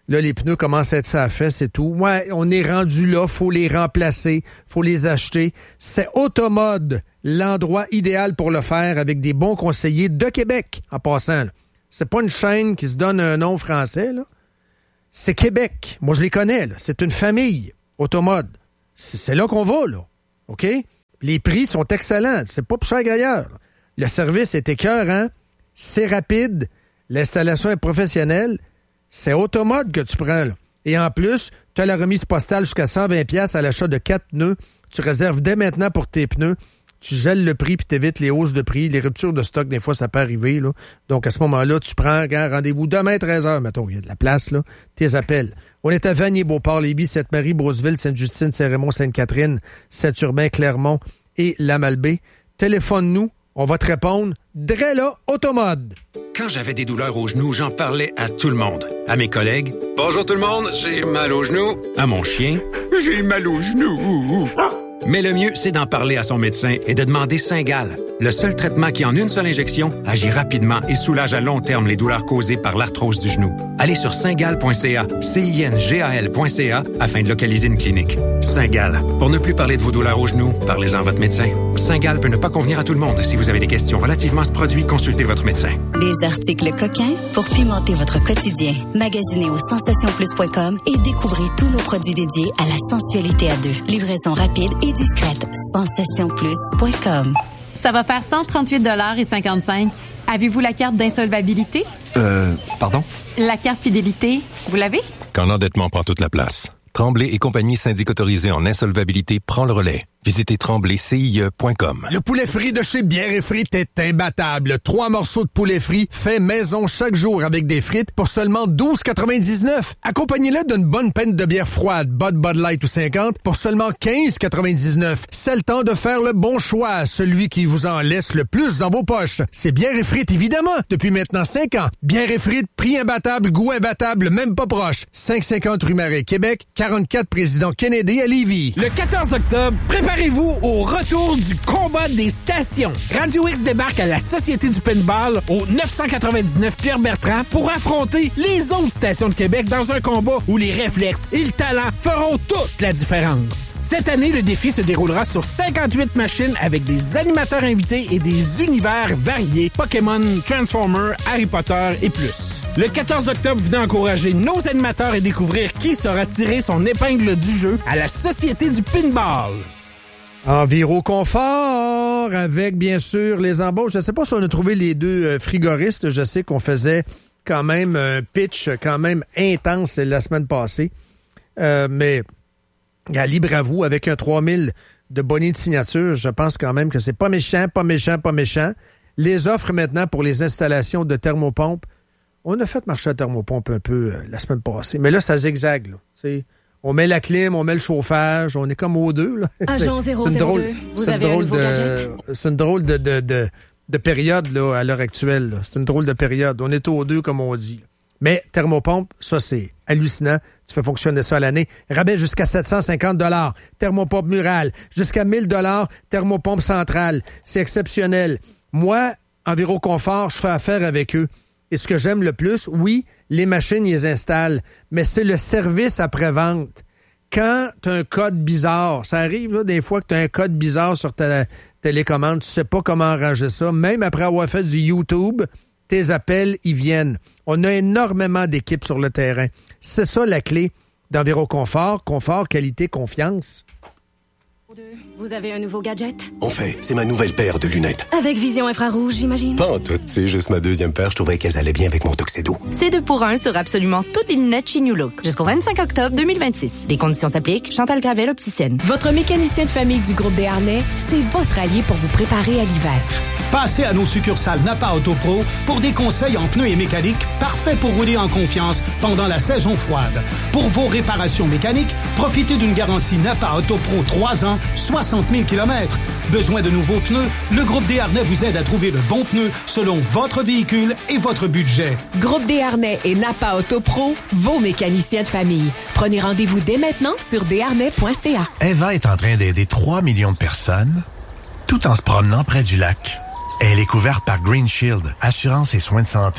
Là, les pneus commencent à être ça à fesse et tout. Ouais, on est rendu là, faut les remplacer, faut les acheter. C'est Automode, l'endroit idéal pour le faire avec des bons conseillers de Québec, en passant. Là. C'est pas une chaîne qui se donne un nom français, là. C'est Québec. Moi, je les connais, là. C'est une famille, Automode. C'est là qu'on va, là. OK? Les prix sont excellents. C'est pas plus cher qu'ailleurs. Là. Le service est écœurant. C'est rapide. L'installation est professionnelle. C'est Automode que tu prends, là. Et en plus, tu as la remise postale jusqu'à 120$ à l'achat de 4 pneus. Tu réserves dès maintenant pour tes pneus. Tu gèles le prix puis t'évites les hausses de prix. Les ruptures de stock, des fois, ça peut arriver, là. Donc, à ce moment-là, tu prends un rendez-vous demain, 13h. Mettons, il y a de la place, là. Tes appels. On est à Vanier, Beauport, Lévis, Sainte-Marie, Beauceville, Sainte-Justine, Saint-Raymond, Sainte-Catherine, Saint-Urbain, Clermont et Lamalbaie. Téléphone-nous. On va te répondre. Dre là, Automode. Quand j'avais des douleurs aux genoux, j'en parlais à tout le monde. À mes collègues, « Bonjour tout le monde, j'ai mal aux genoux. » À mon chien, « J'ai mal aux genoux. » Mais le mieux, c'est d'en parler à son médecin et de demander Cingal, le seul traitement qui, en une seule injection, agit rapidement et soulage à long terme les douleurs causées par l'arthrose du genou. Allez sur cingal.ca, cingal.ca, afin de localiser une clinique. Cingal. Pour ne plus parler de vos douleurs aux genoux, parlez-en à votre médecin. Cingal peut ne pas convenir à tout le monde. Si vous avez des questions relativement à ce produit, consultez votre médecin. Des articles coquins pour pimenter votre quotidien. Magasinez au sensationplus.com et découvrez tous nos produits dédiés à la sensualité à deux. Livraison rapide et discrète. sensationplus.com. Ça va faire 138,55 $. Avez-vous la carte d'insolvabilité? Pardon? La carte fidélité, vous l'avez? Quand l'endettement prend toute la place. Tremblay et compagnie syndic autorisée en insolvabilité prend le relais. Visitez tremblaycie.com. Le poulet frit de chez Bière et Frites est imbattable. 3 morceaux de poulet frit fait maison chaque jour avec des frites pour seulement 12,99. Accompagnez-le d'une bonne pinte de bière froide, Bud Light ou 50 pour seulement 15,99. C'est le temps de faire le bon choix, celui qui vous en laisse le plus dans vos poches. C'est Bière et Frites, évidemment, depuis maintenant 5 ans. Bière et Frites, prix imbattable, goût imbattable, même pas proche. 550 rue Marais, Québec, 44 Président Kennedy à Lévis. Le 14 octobre, préparez-vous au retour du combat des stations. Radio X débarque à la Société du Pinball au 999 Pierre-Bertrand pour affronter les autres stations de Québec dans un combat où les réflexes et le talent feront toute la différence. Cette année, le défi se déroulera sur 58 machines avec des animateurs invités et des univers variés, Pokémon, Transformers, Harry Potter et plus. Le 14 octobre, venez encourager nos animateurs et découvrir qui saura tirer son épingle du jeu à la Société du Pinball. Enviroconfort avec, bien sûr, les embauches. Je ne sais pas si on a trouvé les deux frigoristes. Je sais qu'on faisait quand même un pitch quand même intense la semaine passée. Mais libre à vous, avec un 3000 de bonnet de signature, je pense quand même que c'est pas méchant. Les offres maintenant pour les installations de thermopompes. On a fait marcher la thermopompe un peu la semaine passée. Mais là, ça zigzague, là. T'sais. On met la clim, on met le chauffage, on est comme aux deux. Là. Agent 002, vous avez un nouveau gadget. C'est une drôle de période là, à l'heure actuelle. Là. C'est une drôle de période. On est aux deux, comme on dit. Mais thermopompe, ça, c'est hallucinant. Tu fais fonctionner ça à l'année. Rabais jusqu'à 750 $. Thermopompe murale. Jusqu'à 1000 $. Thermopompe centrale. C'est exceptionnel. Moi, Enviroconfort, je fais affaire avec eux. Et ce que j'aime le plus, oui, les machines, ils les installent, mais c'est le service après-vente. Quand tu as un code bizarre, ça arrive là, des fois que tu as un code bizarre sur ta télécommande, tu sais pas comment arranger ça. Même après avoir fait du YouTube, tes appels, ils viennent. On a énormément d'équipes sur le terrain. C'est ça la clé d'Enviroconfort. Confort, qualité, confiance. Vous avez un nouveau gadget? En fait, c'est ma nouvelle paire de lunettes. Avec vision infrarouge, j'imagine? Pas en tout, c'est juste ma deuxième paire. Je trouvais qu'elles allaient bien avec mon tuxedo. C'est 2 pour 1 sur absolument toutes les lunettes chez New Look. Jusqu'au 25 octobre 2026. Les conditions s'appliquent. Chantal Gravel, opticienne. Votre mécanicien de famille du groupe Desharnais, c'est votre allié pour vous préparer à l'hiver. Passez à nos succursales Napa Autopro pour des conseils en pneus et mécanique parfaits pour rouler en confiance pendant la saison froide. Pour vos réparations mécaniques, profitez d'une garantie Napa Autopro 3 ans, 60 000 km. Besoin de nouveaux pneus? Le groupe Desharnais vous aide à trouver le bon pneu selon votre véhicule et votre budget. Groupe Desharnais et Napa Autopro, vos mécaniciens de famille. Prenez rendez-vous dès maintenant sur desharnais.ca. Eva est en train d'aider 3 millions de personnes tout en se promenant près du lac. Elle est couverte par Green Shield, assurance et soins de santé.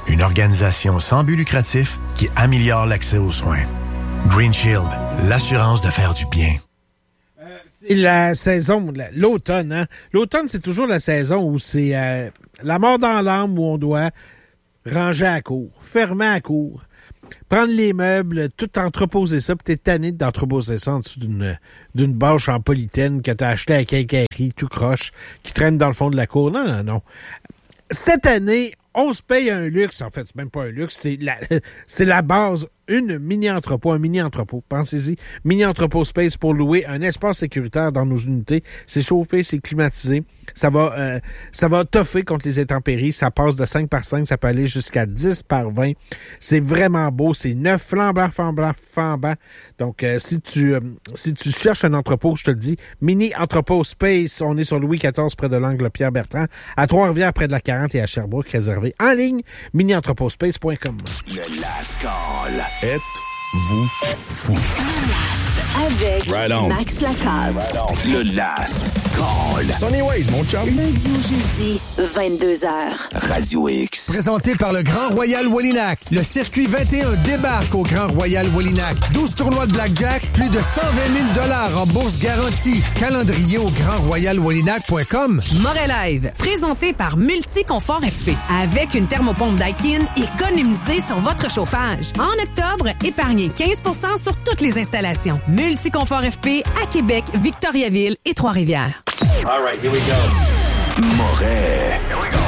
Une organisation sans but lucratif qui améliore l'accès aux soins. Green Shield, l'assurance de faire du bien. C'est la saison, l'automne. Hein? L'automne, c'est toujours la saison où c'est la mort dans l'âme, où on doit ranger à court, fermer à court, prendre les meubles, tout entreposer ça, puis t'es tanné d'entreposer ça en dessous d'une bâche en polythène que t'as acheté à quincaillerie, tout croche, qui traîne dans le fond de la cour. Non. Cette année, on se paye un luxe. En fait, c'est même pas un luxe, c'est la base. Un mini-entrepôt. Pensez-y. Mini-entrepôt space pour louer un espace sécuritaire dans nos unités. C'est chauffé, c'est climatisé. Ça va toffer contre les intempéries. Ça passe de 5 par 5. Ça peut aller jusqu'à 10 par 20. C'est vraiment beau. C'est neuf, flambant. Donc, si tu cherches un entrepôt, je te le dis, mini-entrepôt space. On est sur Louis XIV près de l'angle Pierre-Bertrand. À Trois-Rivières près de la 40 et à Sherbrooke, réservé en ligne. mini-entrepôtspace.com. Le Last Call. Êtes-vous fou? Avec Max Lacasse. Le Last Call. Sonny Waze, mon chum. Lundi au jeudi, 22h. Radio X. Présenté par le Grand Royal Wallinac. Le circuit 21 débarque au Grand Royal Wallinac. 12 tournois de blackjack, plus de 120 000 en bourse garantie. Calendrier au grandroyalwallinac.com. Morel Live, présenté par Multiconfort FP. Avec une thermopompe Daikin, économisez sur votre chauffage. En octobre, épargnez 15% sur toutes les installations. Multiconfort FP à Québec, Victoriaville et Trois-Rivières. All right, here we go. Moret. Here we go.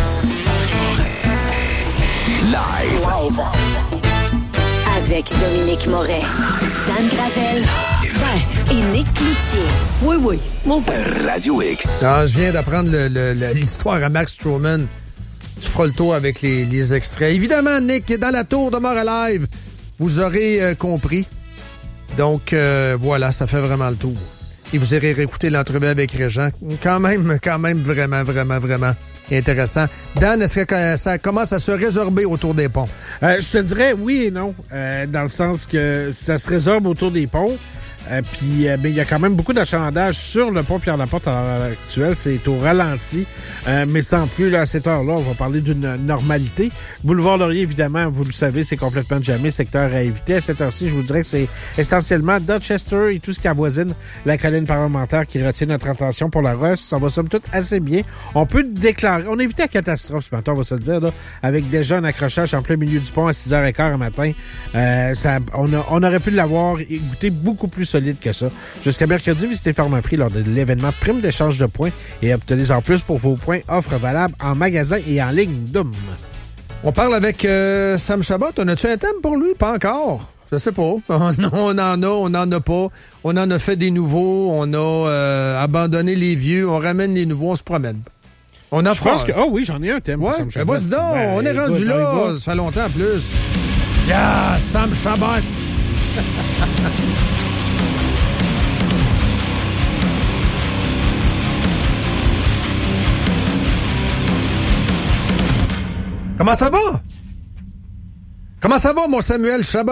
Live. Avec Dominique Moret, Dan Gravel et Nick Cloutier. Oui, mon père. Radio X. Je viens d'apprendre l'histoire à Max Strowman. Tu feras le tour avec les extraits. Évidemment, Nick est dans la tour de Moret Live. Vous aurez compris. Donc, voilà, ça fait vraiment le tour. Et vous irez réécouter l'entrevue avec Régent. Quand même, vraiment intéressant. Dan, est-ce que ça commence à se résorber autour des ponts? Je te dirais oui et non, dans le sens que ça se résorbe autour des ponts. Puis, il y a quand même beaucoup d'achalandage sur le pont Pierre-Laporte à l'heure actuelle. C'est au ralenti, mais sans plus, là, à cette heure-là, on va parler d'une normalité. Boulevard Laurier, évidemment, vous le savez, c'est complètement jamais secteur à éviter. À cette heure-ci, je vous dirais que c'est essentiellement Dorchester et tout ce qui avoisine la colline parlementaire qui retient notre attention pour la Rosse. Ça va somme toute assez bien. On peut déclarer, on a évité la catastrophe ce matin, on va se le dire, là, avec déjà un accrochage en plein milieu du pont à 6h15 le matin. On aurait pu l'avoir goûté beaucoup plus solide que ça. Jusqu'à mercredi, visitez Pharmaprix lors de l'événement Prime d'échange de points et obtenez en plus pour vos points offres valables en magasin et en ligne Doom. On parle avec Sam Chabot. On a-tu un thème pour lui? Pas encore. Je sais pas. On en a pas. On en a fait des nouveaux. On a abandonné les vieux. On ramène les nouveaux. On se promène. On a Je pense que... Oh oui, j'en ai un thème pour Sam Chabot. Vas-y donc. On est rendu là. Ça fait longtemps en plus. Yeah! Sam Chabot! Comment ça va? Comment ça va, mon Samuel Chabot?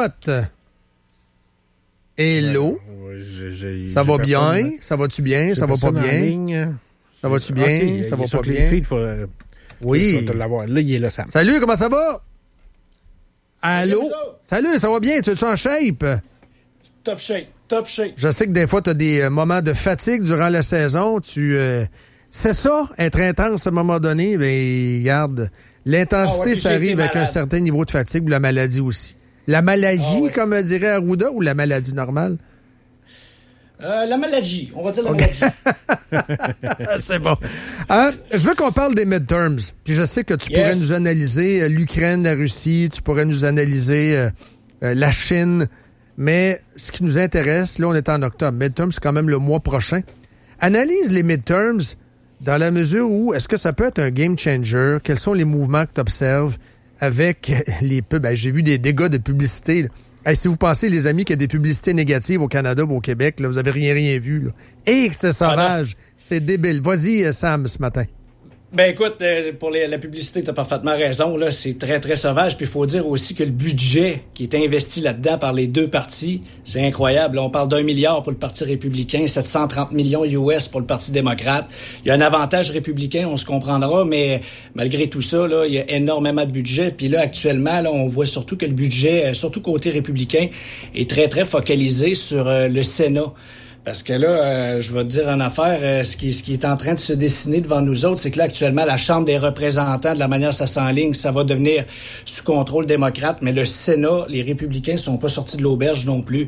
Hello? Ça va bien? Ça va-tu bien? Ça va pas bien? Ça va-tu bien? Ça va pas bien? Oui. Là, il est là, Sam. Salut, comment ça va? Allô? Salut, ça va bien? Tu es en shape? Top shape. Je sais que des fois, tu as des moments de fatigue durant la saison. C'est ça, être intense à un moment donné. Ben, regarde, l'intensité, ça arrive avec un certain niveau de fatigue, la maladie aussi. La maladie, comme dirait Arruda, ou la maladie normale? La maladie, on va dire la maladie. C'est bon. Je veux qu'on parle des midterms. Puis je sais que tu pourrais nous analyser l'Ukraine, la Russie, tu pourrais nous analyser la Chine. Mais ce qui nous intéresse, là, on est en octobre. Midterms, c'est quand même le mois prochain. Analyse les midterms dans la mesure où, est-ce que ça peut être un game changer? Quels sont les mouvements que tu observes avec les pubs? J'ai vu des dégâts de publicité, là. Hey, si vous pensez, les amis, qu'il y a des publicités négatives au Canada ou au Québec, là, vous avez rien vu. Là. Et que c'est sauvage. C'est débile. Vas-y, Sam, ce matin. Ben écoute, pour la publicité, tu as parfaitement raison. Là, c'est très, très sauvage. Puis il faut dire aussi que le budget qui est investi là-dedans par les deux partis, c'est incroyable. Là, on parle d'1 milliard pour le Parti républicain, 730 millions US pour le Parti démocrate. Il y a un avantage républicain, on se comprendra, mais malgré tout ça, là, il y a énormément de budget. Puis là, actuellement, là, on voit surtout que le budget, surtout côté républicain, est très, très focalisé sur le Sénat. Parce que là, je vais te dire une affaire, ce qui est en train de se dessiner devant nous autres, c'est que là, actuellement, la Chambre des représentants, de la manière ça s'enligne, ça va devenir sous contrôle démocrate, mais le Sénat, les républicains sont pas sortis de l'auberge non plus.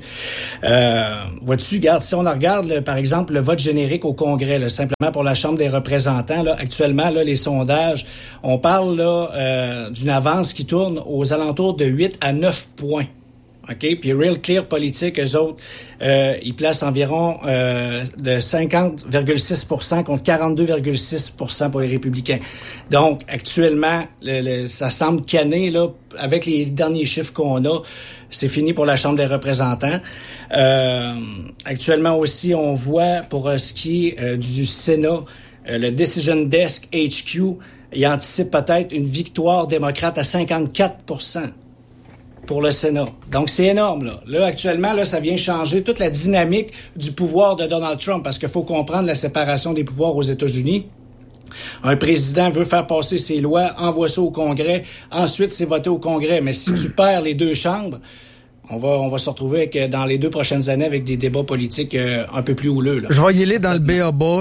Vois-tu, regarde, si on regarde, par exemple, le vote générique au Congrès, là, simplement pour la Chambre des représentants, là, actuellement, là, les sondages, on parle là d'une avance qui tourne aux alentours de 8 à 9 points. OK? Puis Real Clear Politique, eux autres, ils placent environ de 50,6% contre 42,6% pour les républicains. Donc, actuellement, ça semble canner, là, avec les derniers chiffres qu'on a. C'est fini pour la Chambre des représentants. Actuellement aussi, on voit, pour ce qui est du Sénat, le Decision Desk HQ, il anticipe peut-être une victoire démocrate à 54%. Pour le Sénat. Donc, c'est énorme, là. Là, actuellement, là, ça vient changer toute la dynamique du pouvoir de Donald Trump, parce qu'il faut comprendre la séparation des pouvoirs aux États-Unis. Un président veut faire passer ses lois, envoie ça au Congrès, ensuite, c'est voté au Congrès. Mais si tu perds les deux chambres, on va se retrouver dans les 2 prochaines années avec des débats politiques un peu plus houleux, là. Je vais y aller dans le B.A.B.A.,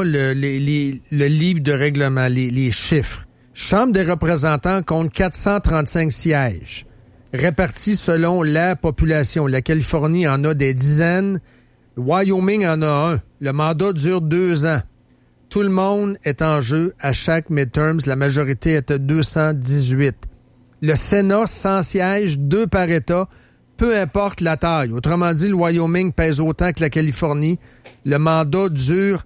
le livre de règlement, les chiffres. Chambre des représentants compte 435 sièges. Répartis selon la population. La Californie en a des dizaines. Wyoming en a un. Le mandat dure 2 ans. Tout le monde est en jeu à chaque midterms. La majorité est à 218. Le Sénat, 100 sièges, 2 par État, peu importe la taille. Autrement dit, le Wyoming pèse autant que la Californie. Le mandat dure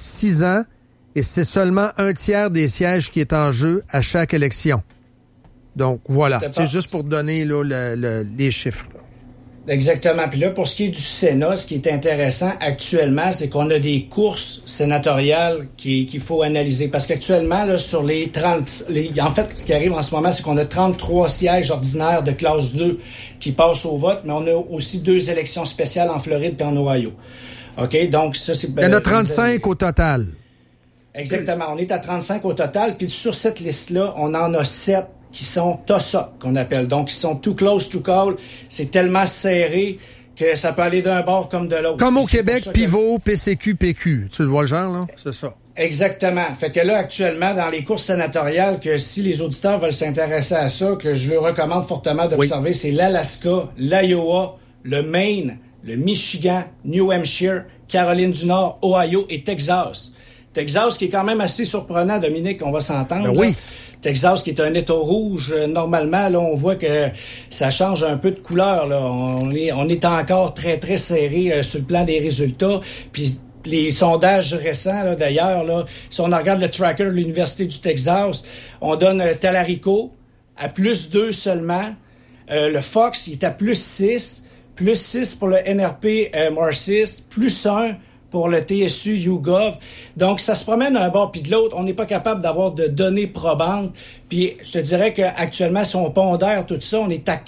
6 ans et c'est seulement 1/3 des sièges qui est en jeu à chaque élection. Donc, voilà. C'est juste pour donner là, les chiffres. Là. Exactement. Puis là, pour ce qui est du Sénat, ce qui est intéressant actuellement, c'est qu'on a des courses sénatoriales qu'il faut analyser. Parce qu'actuellement, là, sur les 30... en fait, ce qui arrive en ce moment, c'est qu'on a 33 sièges ordinaires de classe 2 qui passent au vote, mais on a aussi 2 élections spéciales en Floride et en Ohio. OK? Donc, ça, c'est... Il y en a 35 au total. Exactement. On est à 35 au total. Puis sur cette liste-là, on en a 7 qui sont TOSA, qu'on appelle. Donc, ils sont too close to call. C'est tellement serré que ça peut aller d'un bord comme de l'autre. Comme au Québec, pivot, PCQ, PQ. Tu vois le genre, là? C'est ça. Exactement. Fait que là, actuellement, dans les courses sénatoriales, que si les auditeurs veulent s'intéresser à ça, que je leur recommande fortement d'observer, c'est l'Alaska, l'Iowa, le Maine, le Michigan, New Hampshire, Caroline du Nord, Ohio et Texas. Texas qui est quand même assez surprenant, Dominique, on va s'entendre. Ben oui. Texas qui est un État rouge, normalement, là, on voit que ça change un peu de couleur, là. On est encore très, très serré sur le plan des résultats. Puis les sondages récents, là, d'ailleurs, là, si on regarde le tracker de l'Université du Texas, on donne Talarico à +2 seulement. Le Fox, il est à +6 pour le NRP Marxist, +1 pour le TSU YouGov. Donc, ça se promène d'un bord puis de l'autre. On n'est pas capable d'avoir de données probantes. Puis, je te dirais qu'actuellement, si on pondère tout ça, on est à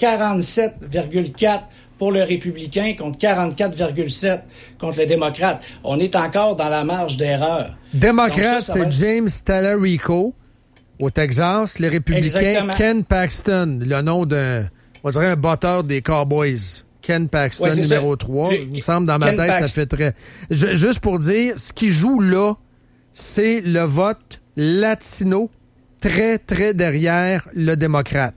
47,4 pour le républicain contre 44,7 contre le démocrate. On est encore dans la marge d'erreur. Démocrate, c'est James Talarico au Texas. Les républicains, exactement. Ken Paxton, le nom on dirait un batteur des Cowboys. Ken Paxton, numéro ça. 3. Il me semble, dans ma tête, ça fait très... Juste pour dire, ce qui joue là, c'est le vote latino très, très derrière le démocrate.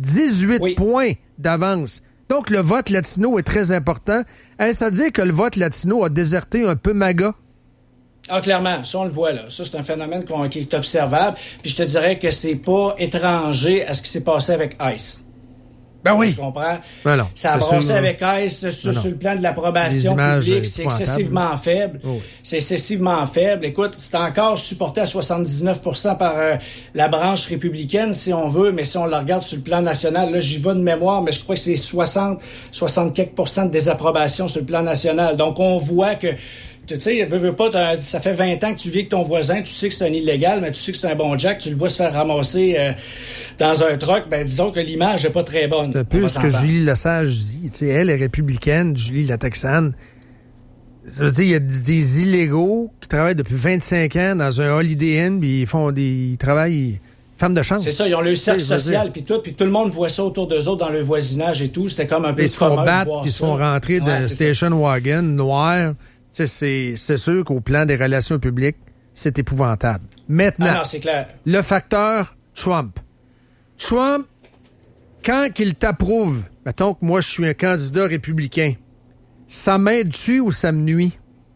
18 points d'avance. Donc, le vote latino est très important. Est-ce à dire que le vote latino a déserté un peu MAGA? Ah, clairement, ça, on le voit, là. Ça, c'est un phénomène qui est observable. Puis je te dirais que c'est pas étranger à ce qui s'est passé avec ICE. Ben oui. Tu comprends? Ben non, ça a brassé avec ICE sur le plan de l'approbation publique. C'est excessivement faible. Oh oui. C'est excessivement faible. Écoute, c'est encore supporté à 79% par la branche républicaine, si on veut, mais si on le regarde sur le plan national, là, j'y vais de mémoire, mais je crois que c'est 60 quelques % de désapprobation sur le plan national. Donc, on voit que tu sais, veux pas, ça fait 20 ans que tu vis avec ton voisin, tu sais que c'est un illégal, mais tu sais que c'est un bon Jack, tu le vois se faire ramasser dans un truck, ben disons que l'image est pas très bonne. C'est un peu ce que Julie Lesage dit. Tu sais, elle est républicaine, Julie la Texane. Ça veut dire il y a des illégaux qui travaillent depuis 25 ans dans un Holiday Inn, puis ils travaillent femmes de chambre. C'est ça, ils ont le cercle social, puis tout le monde voit ça autour d'eux autres dans le voisinage et tout. C'était comme un peu ils se font battre, puis ils se font rentrer dans station wagon noir. Tu sais, c'est sûr qu'au plan des relations publiques, c'est épouvantable. Maintenant, c'est clair. Le facteur Trump. Trump, quand il t'approuve, mettons que moi je suis un candidat républicain, ça m'aide-tu ou ça me nuit?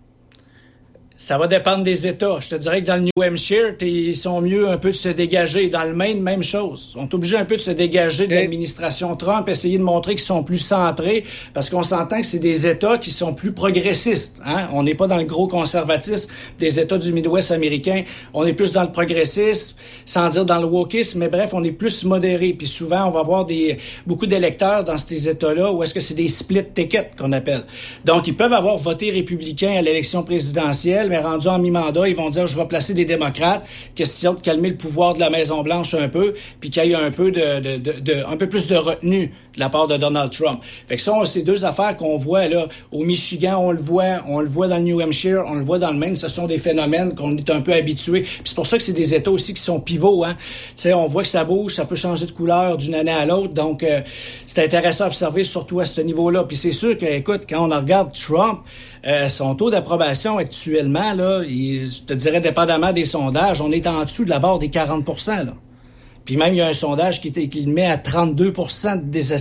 Ça va dépendre des États. Je te dirais que dans le New Hampshire, ils sont mieux un peu de se dégager. Dans le Maine, même chose. Ils sont obligés un peu de se dégager de l'administration Trump, essayer de montrer qu'ils sont plus centrés, parce qu'on s'entend que c'est des États qui sont plus progressistes. Hein? On n'est pas dans le gros conservatisme des États du Midwest américain. On est plus dans le progressisme, sans dire dans le wokisme, mais bref, on est plus modéré. Puis souvent, on va avoir beaucoup d'électeurs dans ces États-là où est-ce que c'est des split tickets qu'on appelle. Donc, ils peuvent avoir voté républicain à l'élection présidentielle, mais rendu en mi-mandat, ils vont dire je vais placer des démocrates, question de calmer le pouvoir de la Maison-Blanche un peu, puis qu'il y ait un peu un peu plus de retenue de la part de Donald Trump. Fait que ça, c'est deux affaires qu'on voit là au Michigan, on le voit dans le New Hampshire, on le voit dans le Maine, ce sont des phénomènes qu'on est un peu habitués. Puis c'est pour ça que c'est des États aussi qui sont pivots, hein. Tu sais, on voit que ça bouge, ça peut changer de couleur d'une année à l'autre, donc c'est intéressant à observer surtout à ce niveau-là. Puis c'est sûr que, écoute, quand on regarde Trump, son taux d'approbation actuellement, là, je te dirais, dépendamment des sondages, on est en dessous de la barre des 40%, là. Puis même, il y a un sondage qui le met à 32%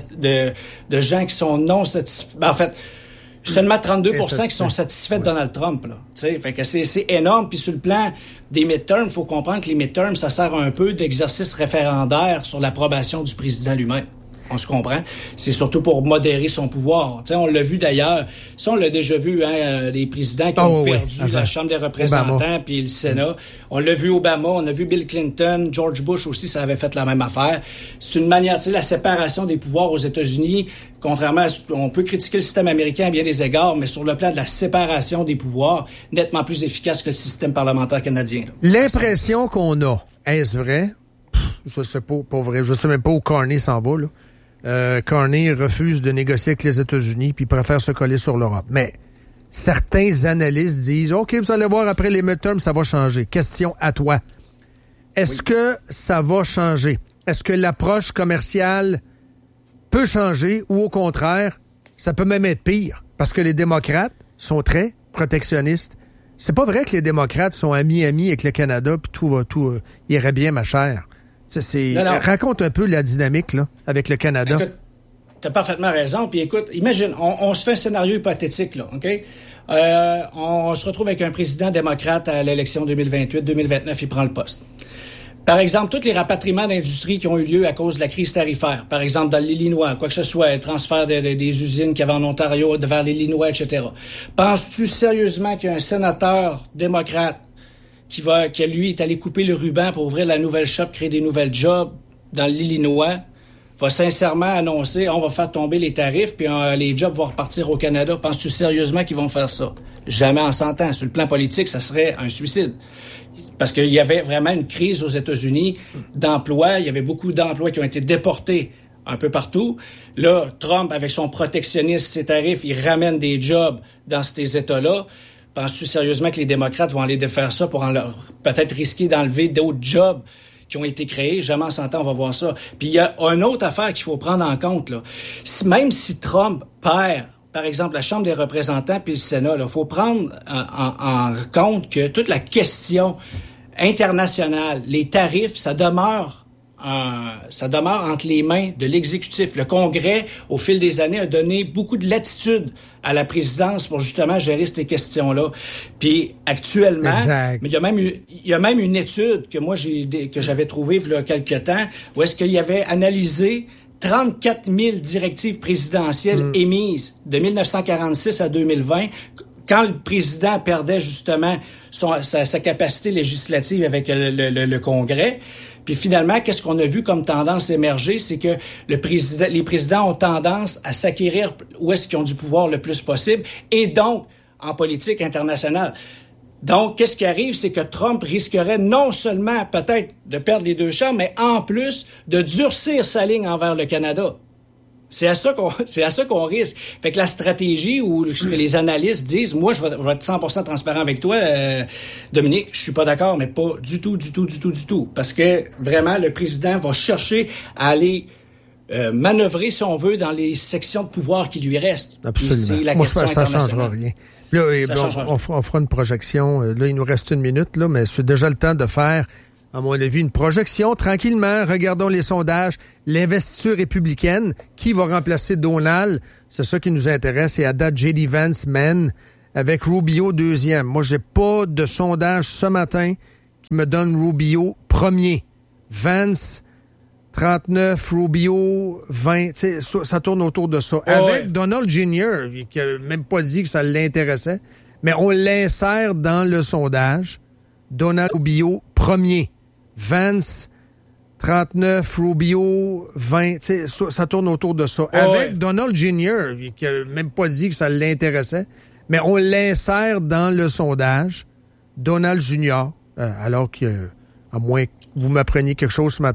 de gens qui sont non satisfaits. Ben, en fait, seulement 32% qui sont satisfaits de Donald Trump, là. Tu sais, fait que c'est énorme. Puis sur le plan des midterms, il faut comprendre que les midterms, ça sert un peu d'exercice référendaire sur l'approbation du président lui-même. On se comprend. C'est surtout pour modérer son pouvoir. Tu sais, on l'a vu d'ailleurs. Ça, on l'a déjà vu, hein, les présidents qui ont perdu la Chambre des représentants puis le Sénat. On l'a vu Obama, on a vu Bill Clinton, George Bush aussi, ça avait fait la même affaire. C'est une manière, tu sais, la séparation des pouvoirs aux États-Unis, contrairement on peut critiquer le système américain à bien des égards, mais sur le plan de la séparation des pouvoirs, nettement plus efficace que le système parlementaire canadien. L'impression qu'on a, est-ce vrai? Je sais pas vrai. Je sais même pas où Carney s'en va, là. Carney refuse de négocier avec les États-Unis puis préfère se coller sur l'Europe. Mais certains analystes disent « OK, vous allez voir, après les midterms, ça va changer. » Question à toi. Est-ce que ça va changer? Est-ce que l'approche commerciale peut changer ou au contraire, ça peut même être pire? Parce que les démocrates sont très protectionnistes. C'est pas vrai que les démocrates sont amis avec le Canada puis tout irait bien, ma chère. Non. Raconte un peu la dynamique là, avec le Canada. Écoute, t'as parfaitement raison. Puis écoute, imagine, on se fait un scénario hypothétique, là, OK? On se retrouve avec un président démocrate à l'élection 2028-2029, il prend le poste. Par exemple, tous les rapatriements d'industrie qui ont eu lieu à cause de la crise tarifaire, par exemple dans l'Illinois, quoi que ce soit, le transfert des usines qu'il y avait en Ontario vers l'Illinois, etc. Penses-tu sérieusement qu'il y a un sénateur démocrate qui lui est allé couper le ruban pour ouvrir la nouvelle shop, créer des nouvelles jobs dans l'Illinois, va sincèrement annoncer on va faire tomber les tarifs puis les jobs vont repartir au Canada? Penses-tu sérieusement qu'ils vont faire ça? Jamais en 100 ans. Sur le plan politique, ça serait un suicide. Parce qu'il y avait vraiment une crise aux États-Unis d'emploi. Il y avait beaucoup d'emplois qui ont été déportés un peu partout. Là, Trump, avec son protectionnisme, ses tarifs, il ramène des jobs dans ces États-là. Penses-tu sérieusement que les démocrates vont aller défaire ça pour peut-être risquer d'enlever d'autres jobs qui ont été créés? Jamais en 100 ans, on va voir ça. Puis il y a une autre affaire qu'il faut prendre en compte, là. Même si Trump perd, par exemple, la Chambre des représentants puis le Sénat, il faut prendre en compte que toute la question internationale, les tarifs, ça demeure entre les mains de l'exécutif. Le Congrès, au fil des années, a donné beaucoup de latitude à la présidence pour justement gérer ces questions-là. Puis actuellement, mais il y a même une étude que moi que j'avais trouvée il y a quelque temps, où est-ce qu'il y avait analysé 34 000 directives présidentielles émises de 1946 à 2020, quand le président perdait justement sa capacité législative avec le Congrès. Puis finalement, qu'est-ce qu'on a vu comme tendance émerger? C'est que les présidents ont tendance à s'acquérir où est-ce qu'ils ont du pouvoir le plus possible et donc en politique internationale. Donc, qu'est-ce qui arrive, c'est que Trump risquerait non seulement peut-être de perdre les 2 chambres, mais en plus de durcir sa ligne envers le Canada. C'est à ça qu'on risque. Fait que la stratégie ou ce que les analystes disent, moi, je vais être 100% transparent avec toi, Dominique, je suis pas d'accord, mais pas du tout. Parce que, vraiment, le président va chercher à aller manœuvrer, si on veut, dans les sections de pouvoir qui lui restent. Absolument. C'est la moi, question ça changera rien. Là, on fera une projection. Là, il nous reste 1 minute, là, mais c'est déjà le temps de faire, à mon avis, une projection tranquillement. Regardons les sondages. L'investiture républicaine, qui va remplacer Donald? C'est ça qui nous intéresse. Et à date, J.D. Vance mène avec Rubio 2e. Moi, j'ai pas de sondage ce matin qui me donne Rubio premier. Vance 39, Rubio 20. Ça tourne autour de ça. Avec Donald Jr., qui n'a même pas dit que ça l'intéressait, mais on l'insère dans le sondage. Donald Rubio premier. Vance 39, Rubio 20. Ça tourne autour de ça. Avec Donald Jr., qui n'a même pas dit que ça l'intéressait, mais on l'insère dans le sondage. Donald Jr., alors que, à moins que vous m'appreniez quelque chose ce matin,